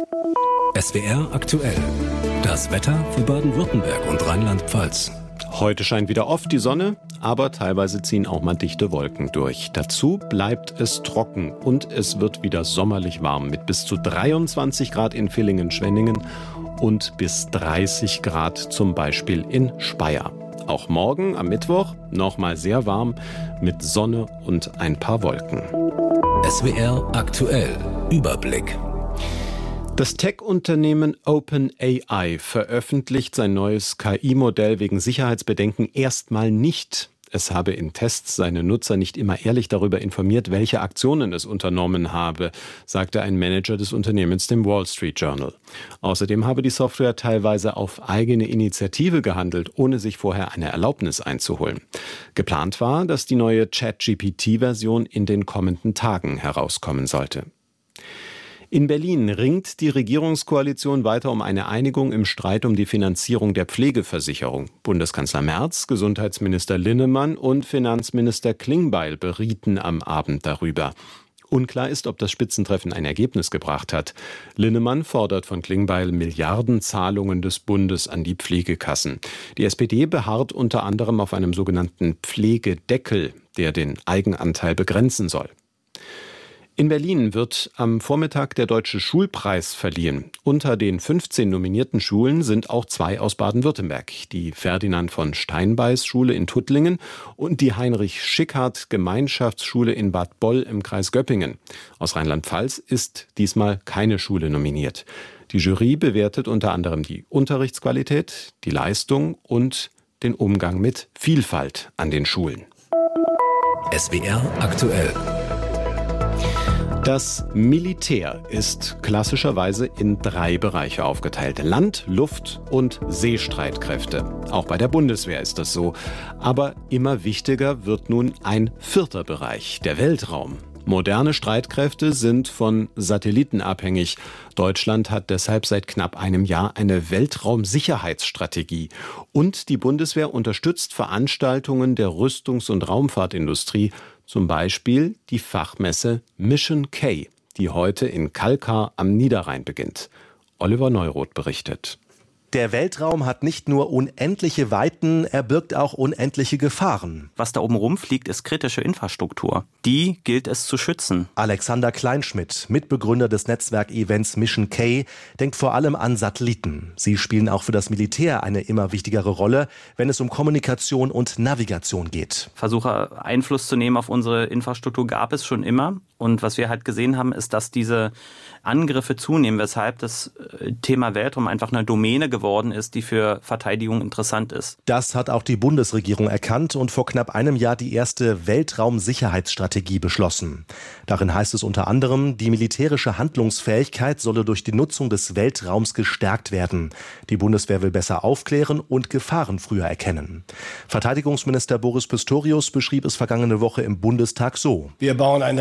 SWR aktuell. Das Wetter für Baden-Württemberg und Rheinland-Pfalz. Heute scheint wieder oft die Sonne, aber teilweise ziehen auch mal dichte Wolken durch. Dazu bleibt es trocken und es wird wieder sommerlich warm mit bis zu 23 Grad in Villingen-Schwenningen und bis 30 Grad zum Beispiel in Speyer. Auch morgen am Mittwoch nochmal sehr warm mit Sonne und ein paar Wolken. SWR aktuell. Überblick. Das Tech-Unternehmen OpenAI veröffentlicht sein neues KI-Modell wegen Sicherheitsbedenken erstmal nicht. Es habe in Tests seine Nutzer nicht immer ehrlich darüber informiert, welche Aktionen es unternommen habe, sagte ein Manager des Unternehmens dem Wall Street Journal. Außerdem habe die Software teilweise auf eigene Initiative gehandelt, ohne sich vorher eine Erlaubnis einzuholen. Geplant war, dass die neue ChatGPT-Version in den kommenden Tagen herauskommen sollte. In Berlin ringt die Regierungskoalition weiter um eine Einigung im Streit um die Finanzierung der Pflegeversicherung. Bundeskanzler Merz, Gesundheitsminister Linnemann und Finanzminister Klingbeil berieten am Abend darüber. Unklar ist, ob das Spitzentreffen ein Ergebnis gebracht hat. Linnemann fordert von Klingbeil Milliardenzahlungen des Bundes an die Pflegekassen. Die SPD beharrt unter anderem auf einem sogenannten Pflegedeckel, der den Eigenanteil begrenzen soll. In Berlin wird am Vormittag der Deutsche Schulpreis verliehen. Unter den 15 nominierten Schulen sind auch 2 aus Baden-Württemberg. Die Ferdinand von Steinbeis Schule in Tuttlingen und die Heinrich Schickhardt Gemeinschaftsschule in Bad Boll im Kreis Göppingen. Aus Rheinland-Pfalz ist diesmal keine Schule nominiert. Die Jury bewertet unter anderem die Unterrichtsqualität, die Leistung und den Umgang mit Vielfalt an den Schulen. SWR aktuell. Das Militär ist klassischerweise in 3 Bereiche aufgeteilt: Land-, Luft- und Seestreitkräfte. Auch bei der Bundeswehr ist das so. Aber immer wichtiger wird nun ein 4. Bereich, der Weltraum. Moderne Streitkräfte sind von Satelliten abhängig. Deutschland hat deshalb seit knapp einem Jahr eine Weltraumsicherheitsstrategie. Und die Bundeswehr unterstützt Veranstaltungen der Rüstungs- und Raumfahrtindustrie, zum Beispiel die Fachmesse Mission K, die heute in Kalkar am Niederrhein beginnt. Oliver Neuroth berichtet. Der Weltraum hat nicht nur unendliche Weiten, er birgt auch unendliche Gefahren. Was da oben rumfliegt, ist kritische Infrastruktur. Die gilt es zu schützen. Alexander Kleinschmidt, Mitbegründer des Netzwerkevents Mission K, denkt vor allem an Satelliten. Sie spielen auch für das Militär eine immer wichtigere Rolle, wenn es um Kommunikation und Navigation geht. Versuche, Einfluss zu nehmen auf unsere Infrastruktur gab es schon immer. Und was wir halt gesehen haben, ist, dass diese Angriffe zunehmen, weshalb das Thema Weltraum einfach eine Domäne geworden ist, die für Verteidigung interessant ist. Das hat auch die Bundesregierung erkannt und vor knapp einem Jahr die erste Weltraumsicherheitsstrategie beschlossen. Darin heißt es unter anderem, die militärische Handlungsfähigkeit solle durch die Nutzung des Weltraums gestärkt werden. Die Bundeswehr will besser aufklären und Gefahren früher erkennen. Verteidigungsminister Boris Pistorius beschrieb es vergangene Woche im Bundestag so: Wir bauen eine resiliente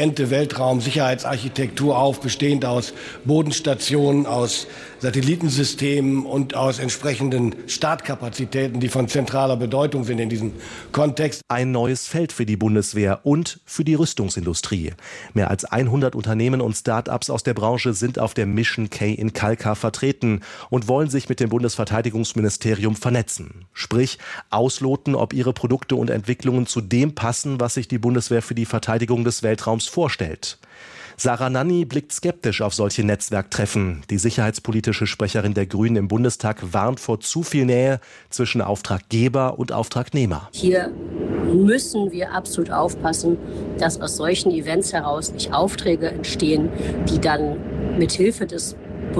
intelligente Weltraumsicherheitsarchitektur auf, bestehend aus Bodenstationen, aus Satellitensystemen und aus entsprechenden Startkapazitäten, die von zentraler Bedeutung sind in diesem Kontext. Ein neues Feld für die Bundeswehr und für die Rüstungsindustrie. Mehr als 100 Unternehmen und Start-ups aus der Branche sind auf der Mission K in Kalkar vertreten und wollen sich mit dem Bundesverteidigungsministerium vernetzen. Sprich, ausloten, ob ihre Produkte und Entwicklungen zu dem passen, was sich die Bundeswehr für die Verteidigung des Weltraums vorstellt. Sarah Nanni blickt skeptisch auf solche Netzwerktreffen. Die sicherheitspolitische Sprecherin der Grünen im Bundestag warnt vor zu viel Nähe zwischen Auftraggeber und Auftragnehmer. Hier müssen wir absolut aufpassen, dass aus solchen Events heraus nicht Aufträge entstehen, die dann mit Hilfe des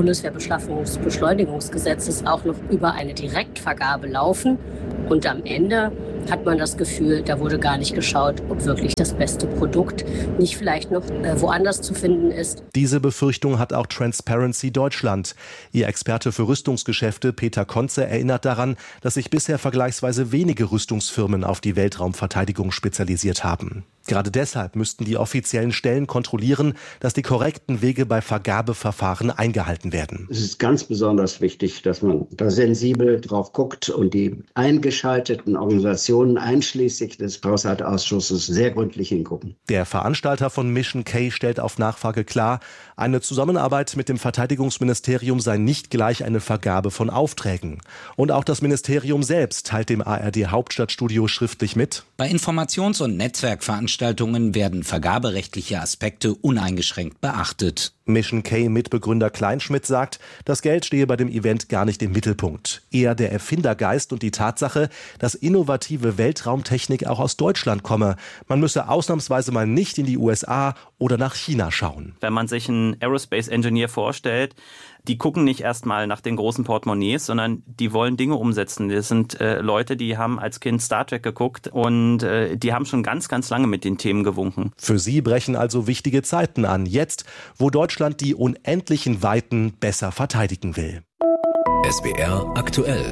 Bundeswehrbeschaffungsbeschleunigungsgesetzes auch noch über eine Direktvergabe laufen. Und am Ende hat man das Gefühl, da wurde gar nicht geschaut, ob wirklich das beste Produkt nicht vielleicht noch woanders zu finden ist. Diese Befürchtung hat auch Transparency Deutschland. Ihr Experte für Rüstungsgeschäfte Peter Konze erinnert daran, dass sich bisher vergleichsweise wenige Rüstungsfirmen auf die Weltraumverteidigung spezialisiert haben. Gerade deshalb müssten die offiziellen Stellen kontrollieren, dass die korrekten Wege bei Vergabeverfahren eingehalten werden. Es ist ganz besonders wichtig, dass man da sensibel drauf guckt und die eingeschalteten Organisationen einschließlich des Haushaltsausschusses sehr gründlich hingucken. Der Veranstalter von Mission K stellt auf Nachfrage klar, eine Zusammenarbeit mit dem Verteidigungsministerium sei nicht gleich eine Vergabe von Aufträgen. Und auch das Ministerium selbst teilt dem ARD Hauptstadtstudio schriftlich mit: Bei Informations- und Netzwerkveranstaltungen werden vergaberechtliche Aspekte uneingeschränkt beachtet. Mission K-Mitbegründer Kleinschmidt sagt, das Geld stehe bei dem Event gar nicht im Mittelpunkt. Eher der Erfindergeist und die Tatsache, dass innovative Weltraumtechnik auch aus Deutschland komme. Man müsse ausnahmsweise mal nicht in die USA oder nach China schauen. Wenn man sich einen Aerospace Engineer vorstellt, die gucken nicht erstmal nach den großen Portemonnaies, sondern die wollen Dinge umsetzen. Das sind Leute, die haben als Kind Star Trek geguckt und die haben schon ganz, ganz lange mit den Themen gewunken. Für sie brechen also wichtige Zeiten an. Jetzt, wo Deutschland die unendlichen Weiten besser verteidigen will. SWR aktuell.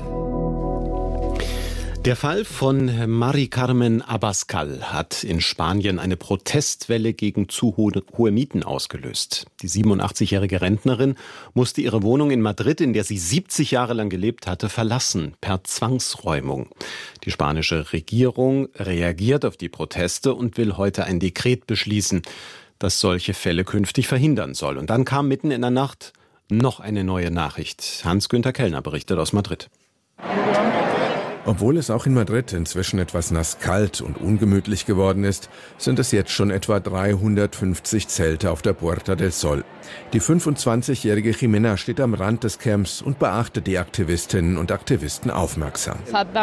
Der Fall von Mari Carmen Abascal hat in Spanien eine Protestwelle gegen zu hohe Mieten ausgelöst. Die 87-jährige Rentnerin musste ihre Wohnung in Madrid, in der sie 70 Jahre lang gelebt hatte, verlassen, per Zwangsräumung. Die spanische Regierung reagiert auf die Proteste und will heute ein Dekret beschließen, das solche Fälle künftig verhindern soll. Und dann kam mitten in der Nacht noch eine neue Nachricht. Hans-Günther Kellner berichtet aus Madrid. Obwohl es auch in Madrid inzwischen etwas nasskalt und ungemütlich geworden ist, sind es jetzt schon etwa 350 Zelte auf der Puerta del Sol. Die 25-jährige Jimena steht am Rand des Camps und beachtet die Aktivistinnen und Aktivisten aufmerksam.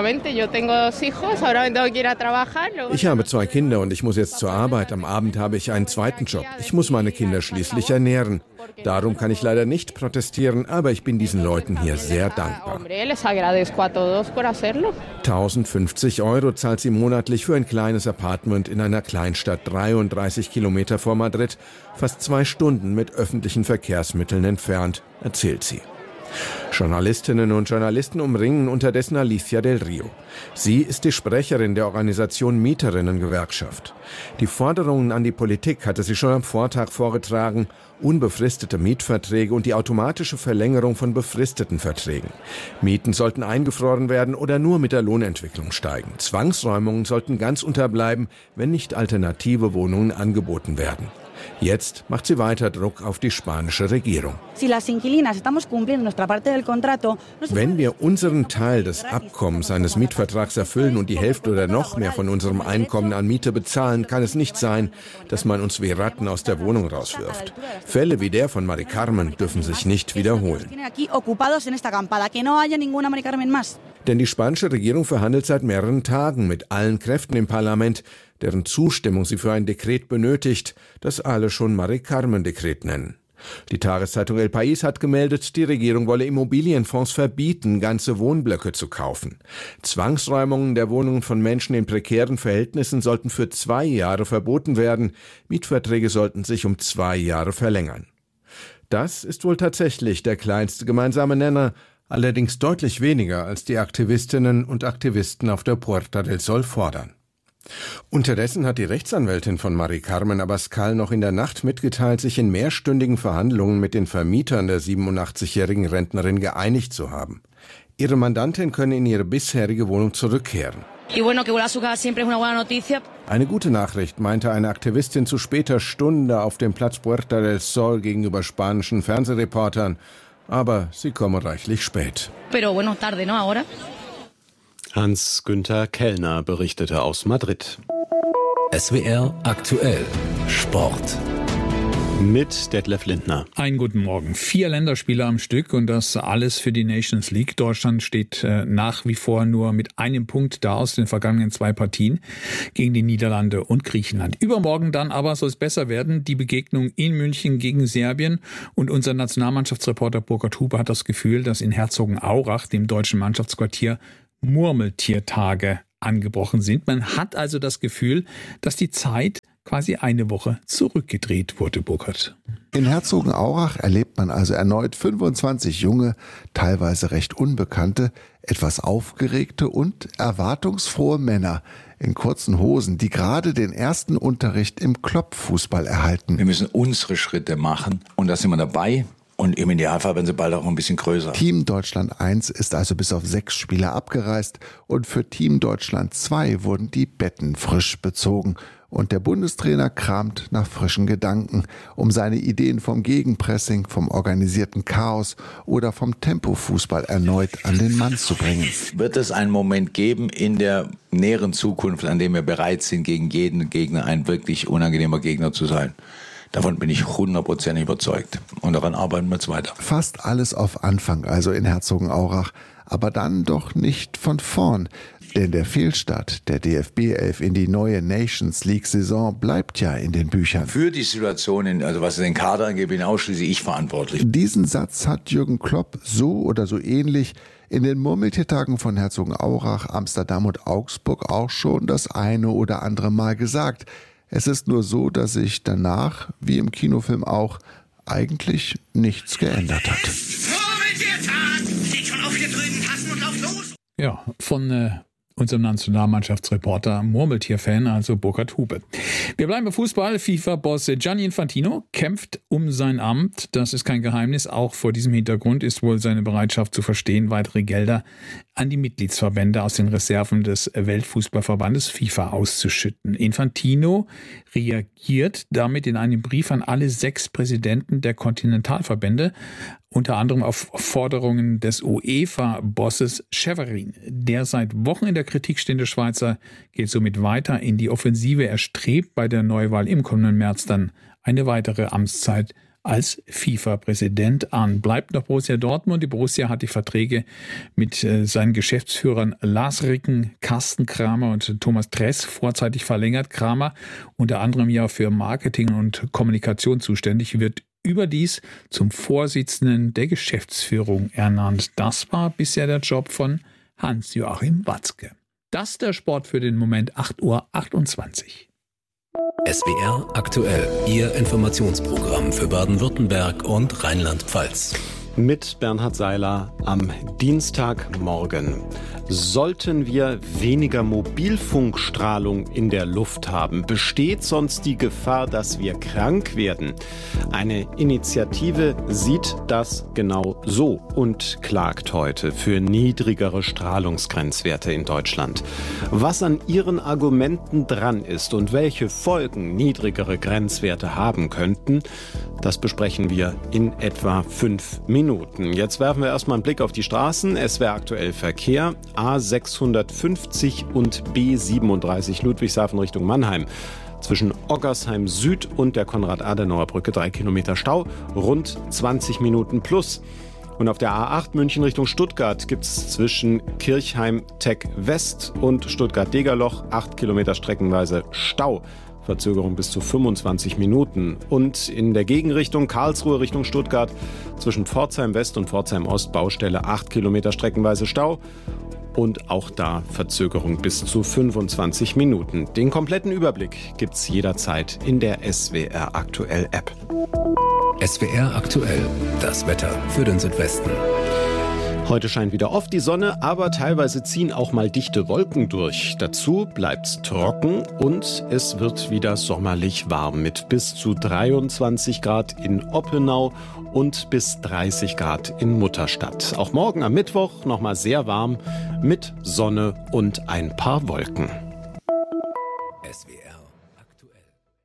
Ich habe 2 Kinder und ich muss jetzt zur Arbeit. Am Abend habe ich einen zweiten Job. Ich muss meine Kinder schließlich ernähren. Darum kann ich leider nicht protestieren, aber ich bin diesen Leuten hier sehr dankbar. 1050 € zahlt sie monatlich für ein kleines Apartment in einer Kleinstadt 33 Kilometer vor Madrid, fast 2 Stunden mit öffentlichen Verkehrsmitteln entfernt, erzählt sie. Journalistinnen und Journalisten umringen unterdessen Alicia del Rio. Sie ist die Sprecherin der Organisation Mieterinnen-Gewerkschaft. Die Forderungen an die Politik hatte sie schon am Vortag vorgetragen: unbefristete Mietverträge und die automatische Verlängerung von befristeten Verträgen. Mieten sollten eingefroren werden oder nur mit der Lohnentwicklung steigen. Zwangsräumungen sollten ganz unterbleiben, wenn nicht alternative Wohnungen angeboten werden. Jetzt macht sie weiter Druck auf die spanische Regierung. Wenn wir unseren Teil des Abkommens eines Mietvertrags erfüllen und die Hälfte oder noch mehr von unserem Einkommen an Miete bezahlen, kann es nicht sein, dass man uns wie Ratten aus der Wohnung rauswirft. Fälle wie der von Mari Carmen dürfen sich nicht wiederholen. Denn die spanische Regierung verhandelt seit mehreren Tagen mit allen Kräften im Parlament, deren Zustimmung sie für ein Dekret benötigt, das alle schon Mari Carmen-Dekret nennen. Die Tageszeitung El País hat gemeldet, die Regierung wolle Immobilienfonds verbieten, ganze Wohnblöcke zu kaufen. Zwangsräumungen der Wohnungen von Menschen in prekären Verhältnissen sollten für 2 Jahre verboten werden. Mietverträge sollten sich um 2 Jahre verlängern. Das ist wohl tatsächlich der kleinste gemeinsame Nenner, allerdings deutlich weniger, als die Aktivistinnen und Aktivisten auf der Puerta del Sol fordern. Unterdessen hat die Rechtsanwältin von Mari-Carmen Abascal noch in der Nacht mitgeteilt, sich in mehrstündigen Verhandlungen mit den Vermietern der 87-jährigen Rentnerin geeinigt zu haben. Ihre Mandantin könne in ihre bisherige Wohnung zurückkehren. Eine gute Nachricht, meinte eine Aktivistin zu später Stunde auf dem Platz Puerta del Sol gegenüber spanischen Fernsehreportern. Aber sie komme reichlich spät. Hans-Günther Kellner berichtete aus Madrid. SWR aktuell Sport. Mit Detlef Lindner. Einen guten Morgen. 4 Länderspiele am Stück und das alles für die Nations League. Deutschland steht nach wie vor nur mit einem Punkt da aus den vergangenen 2 Partien gegen die Niederlande und Griechenland. Übermorgen dann aber soll es besser werden. Die Begegnung in München gegen Serbien. Und unser Nationalmannschaftsreporter Burkhard Huber hat das Gefühl, dass in Herzogenaurach, dem deutschen Mannschaftsquartier, Murmeltiertage angebrochen sind. Man hat also das Gefühl, dass die Zeit quasi eine Woche zurückgedreht wurde, Burkhard. In Herzogenaurach erlebt man also erneut 25 junge, teilweise recht unbekannte, etwas aufgeregte und erwartungsfrohe Männer in kurzen Hosen, die gerade den ersten Unterricht im Klopffußball erhalten. Wir müssen unsere Schritte machen und da sind wir dabei. Und im Idealfall werden sie bald auch ein bisschen größer. Team Deutschland 1 ist also bis auf 6 Spieler abgereist und für Team Deutschland 2 wurden die Betten frisch bezogen. Und der Bundestrainer kramt nach frischen Gedanken, um seine Ideen vom Gegenpressing, vom organisierten Chaos oder vom Tempofußball erneut an den Mann zu bringen. Wird es einen Moment geben in der näheren Zukunft, an dem wir bereit sind, gegen jeden Gegner ein wirklich unangenehmer Gegner zu sein? Davon bin ich 100% überzeugt. Und daran arbeiten wir jetzt weiter. Fast alles auf Anfang, also in Herzogenaurach. Aber dann doch nicht von vorn. Denn der Fehlstart der DFB-11 in die neue Nations League-Saison bleibt ja in den Büchern. Für die Situation, also was den Kader angeht, bin ausschließlich ich verantwortlich. Diesen Satz hat Jürgen Klopp so oder so ähnlich in den Murmeltiertagen von Herzogenaurach, Amsterdam und Augsburg auch schon das eine oder andere Mal gesagt. Es ist nur so, dass sich danach, wie im Kinofilm auch, eigentlich nichts geändert hat. Ja, von unserem Nationalmannschaftsreporter, Murmeltier-Fan, also Burkhard Hube. Wir bleiben bei Fußball. FIFA-Boss Gianni Infantino kämpft um sein Amt. Das ist kein Geheimnis. Auch vor diesem Hintergrund ist wohl seine Bereitschaft zu verstehen, weitere Gelder an die Mitgliedsverbände aus den Reserven des Weltfußballverbandes FIFA auszuschütten. Infantino reagiert damit in einem Brief an alle 6 Präsidenten der Kontinentalverbände, unter anderem auf Forderungen des UEFA-Bosses Severin. Der seit Wochen in der Kritik stehende Schweizer geht somit weiter in die Offensive. Er strebt bei der Neuwahl im kommenden März dann eine weitere Amtszeit als FIFA-Präsident an. Bleibt noch Borussia Dortmund. Die Borussia hat die Verträge mit seinen Geschäftsführern Lars Ricken, Carsten Kramer und Thomas Dress vorzeitig verlängert. Kramer, unter anderem ja für Marketing und Kommunikation zuständig, wird überdies zum Vorsitzenden der Geschäftsführung ernannt. Das war bisher der Job von Hans-Joachim Watzke. Das ist der Sport für den Moment, 8:28 Uhr. SWR aktuell, Ihr Informationsprogramm für Baden-Württemberg und Rheinland-Pfalz. Mit Bernhard Seiler am Dienstagmorgen. Sollten wir weniger Mobilfunkstrahlung in der Luft haben, besteht sonst die Gefahr, dass wir krank werden? Eine Initiative sieht das genau so und klagt heute für niedrigere Strahlungsgrenzwerte in Deutschland. Was an ihren Argumenten dran ist und welche Folgen niedrigere Grenzwerte haben könnten, das besprechen wir in etwa 5 Minuten. Jetzt werfen wir erstmal einen Blick auf die Straßen. SWR aktuell Verkehr. A650 und B37 Ludwigshafen Richtung Mannheim. Zwischen Oggersheim Süd und der Konrad-Adenauer-Brücke 3 Kilometer Stau, rund 20 Minuten plus. Und auf der A8 München Richtung Stuttgart gibt es zwischen Kirchheim-Tech West und Stuttgart-Degerloch 8 Kilometer streckenweise Stau. Verzögerung bis zu 25 Minuten. Und in der Gegenrichtung Karlsruhe Richtung Stuttgart zwischen Pforzheim West und Pforzheim Ost Baustelle 8 Kilometer streckenweise Stau. Und auch da Verzögerung bis zu 25 Minuten. Den kompletten Überblick gibt's jederzeit in der SWR Aktuell App. SWR Aktuell, das Wetter für den Südwesten. Heute scheint wieder oft die Sonne, aber teilweise ziehen auch mal dichte Wolken durch. Dazu bleibt's trocken und es wird wieder sommerlich warm mit bis zu 23 Grad in Oppenau und bis 30 Grad in Mutterstadt. Auch morgen am Mittwoch nochmal sehr warm mit Sonne und ein paar Wolken. SWR aktuell.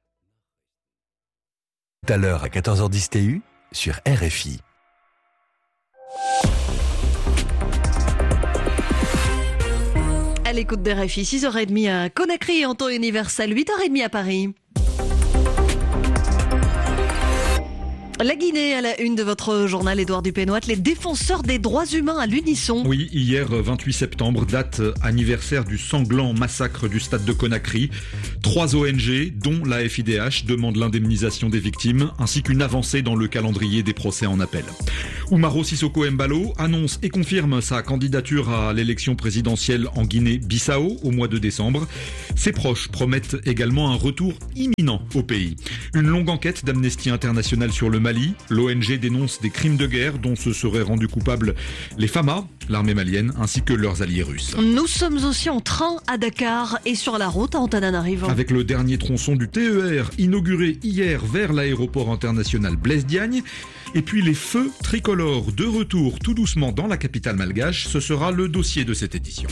Tout à l'heure à 14h10 TU sur RFI. À l'écoute de RFI, 6h30 à Conakry en temps universel, 8h30 à Paris. La Guinée à la une de votre journal, Édouard Dupénoit, les défenseurs des droits humains à l'unisson. Oui, hier 28 septembre, date anniversaire du sanglant massacre du stade de Conakry. 3 ONG, dont la FIDH, demandent l'indemnisation des victimes, ainsi qu'une avancée dans le calendrier des procès en appel. Umaro Sissoko Embalo annonce et confirme sa candidature à l'élection présidentielle en Guinée-Bissau au mois de décembre. Ses proches promettent également un retour imminent au pays. Une longue enquête d'Amnesty International sur le Mali. L'ONG dénonce des crimes de guerre dont se seraient rendus coupables les FAMA, l'armée malienne, ainsi que leurs alliés russes. Nous sommes aussi en train à Dakar et sur la route à Antananarivo. Avec le dernier tronçon du TER inauguré hier vers l'aéroport international Blaise Diagne. Et puis les feux tricolores de retour tout doucement dans la capitale malgache, ce sera le dossier de cette édition.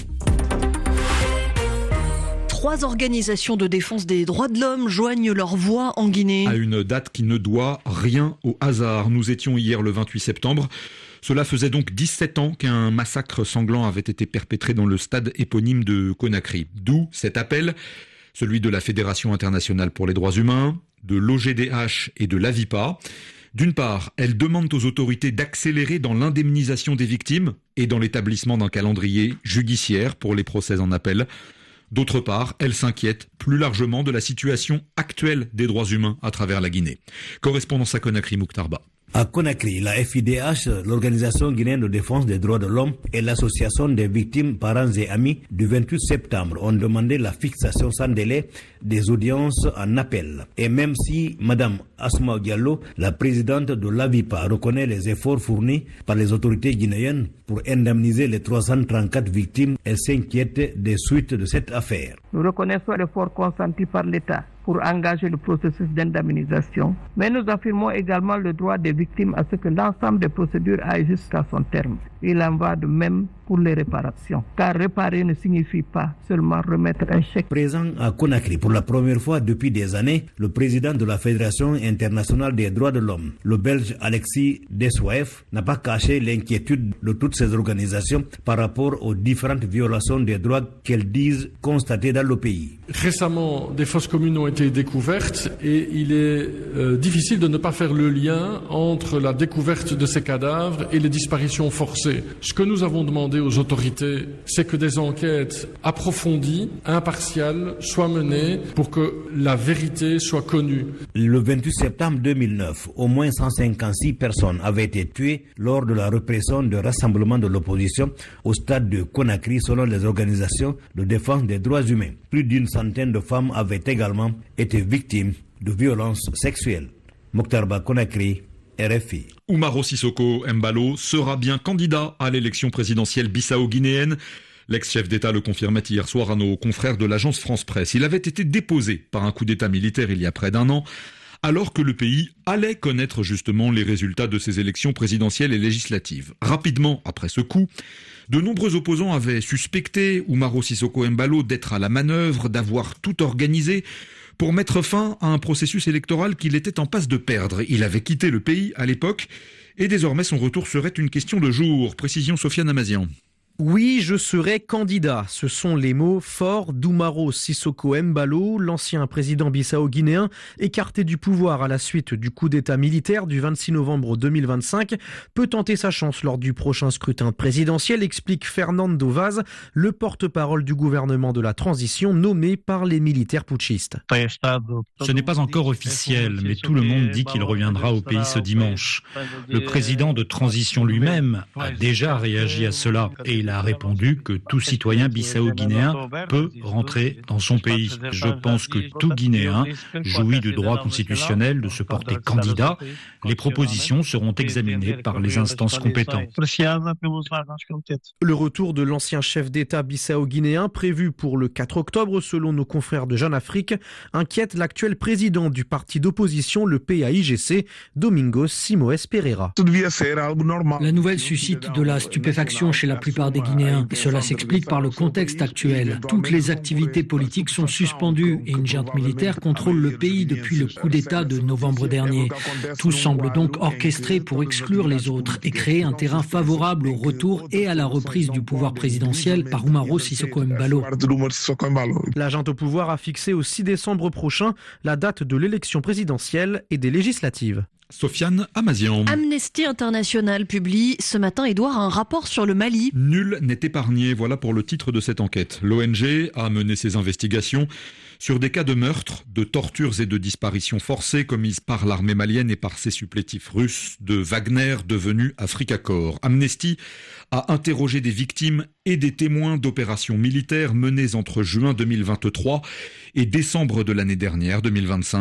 3 organisations de défense des droits de l'homme joignent leur voix en Guinée. À une date qui ne doit rien au hasard. Nous étions hier le 28 septembre. Cela faisait donc 17 ans qu'un massacre sanglant avait été perpétré dans le stade éponyme de Conakry. D'où cet appel, celui de la Fédération internationale pour les droits humains, de l'OGDH et de l'AVIPA. D'une part, elles demandent aux autorités d'accélérer dans l'indemnisation des victimes et dans l'établissement d'un calendrier judiciaire pour les procès en appel. D'autre part, elles s'inquiètent plus largement de la situation actuelle des droits humains à travers la Guinée. Correspondance à Conakry, Mouktarba. À Conakry, la FIDH, l'Organisation guinéenne de défense des droits de l'homme et l'Association des victimes, parents et amis du 28 septembre ont demandé la fixation sans délai des audiences en appel. Et même si Mme Asma Diallo, la présidente de l'AVIPA, reconnaît les efforts fournis par les autorités guinéennes pour indemniser les 334 victimes, elle s'inquiète des suites de cette affaire. Nous reconnaissons l'effort consenti par l'État pour engager le processus d'indemnisation, mais nous affirmons également le droit des victimes à ce que l'ensemble des procédures aille jusqu'à son terme. Il en va de même pour les réparations, car réparer ne signifie pas seulement remettre un chèque. Présent à Conakry pour la première fois depuis des années, le président de la Fédération internationale des droits de l'homme, le Belge Alexis Dessoef, n'a pas caché l'inquiétude de toutes ces organisations par rapport aux différentes violations des droits qu'elles disent constatées dans le pays. Récemment, des fosses communes ont été découvertes et il est difficile de ne pas faire le lien entre la découverte de ces cadavres et les disparitions forcées. Ce que nous avons demandé aux autorités, c'est que des enquêtes approfondies, impartiales, soient menées pour que la vérité soit connue. Le 28 septembre 2009, au moins 156 personnes avaient été tuées lors de la répression de rassemblements de l'opposition au stade de Conakry selon les organisations de défense des droits humains. Plus d'une centaine de femmes avaient également été victimes de violences sexuelles. Mokhtarba, Conakry, RFI. Umaro Sissoko Embalo sera bien candidat à l'élection présidentielle bissau-guinéenne. L'ex-chef d'État le confirmait hier soir à nos confrères de l'agence France-Presse. Il avait été déposé par un coup d'État militaire il y a près d'un an, alors que le pays allait connaître justement les résultats de ces élections présidentielles et législatives. Rapidement après ce coup, de nombreux opposants avaient suspecté Umaro Sissoko Embalo d'être à la manœuvre, d'avoir tout organisé pour mettre fin à un processus électoral qu'il était en passe de perdre. Il avait quitté le pays à l'époque et désormais son retour serait une question de jour. Précision Sofiane Amazian. Oui, je serai candidat. Ce sont les mots forts d'Umaro Sissoko Embalo, l'ancien président bissau-guinéen, écarté du pouvoir à la suite du coup d'État militaire du 26 novembre 2025, peut tenter sa chance lors du prochain scrutin présidentiel, explique Fernando Vaz, le porte-parole du gouvernement de la transition nommé par les militaires putschistes. Ce n'est pas encore officiel, mais tout le monde dit qu'il reviendra au pays ce dimanche. Le président de transition lui-même a déjà réagi à cela et il a répondu que tout citoyen bissau-guinéen peut rentrer dans son pays. Je pense que tout Guinéen jouit du droit constitutionnel de se porter candidat. Les propositions seront examinées par les instances compétentes. Le retour de l'ancien chef d'État bissau-guinéen, prévu pour le 4 octobre selon nos confrères de Jeune Afrique, inquiète l'actuel président du parti d'opposition, le PAIGC, Domingos Simoes Pereira. La nouvelle suscite de la stupéfaction chez la plupart des Guinéens. Cela s'explique par le contexte actuel. Toutes les activités politiques sont suspendues et une junte militaire contrôle le pays depuis le coup d'État de novembre dernier. Tout semble donc orchestré pour exclure les autres et créer un terrain favorable au retour et à la reprise du pouvoir présidentiel par Umaro Sissoko Embalo. La junte au pouvoir a fixé au 6 décembre prochain la date de l'élection présidentielle et des législatives. Sofiane Amazian. Amnesty International publie ce matin, Édouard, un rapport sur le Mali. Nul n'est épargné, voilà pour le titre de cette enquête. L'ONG a mené ses investigations sur des cas de meurtres, de tortures et de disparitions forcées commises par l'armée malienne et par ses supplétifs russes, de Wagner devenu Africa Corps. Amnesty a interrogé des victimes et des témoins d'opérations militaires menées entre juin 2023 et décembre de l'année dernière, 2025.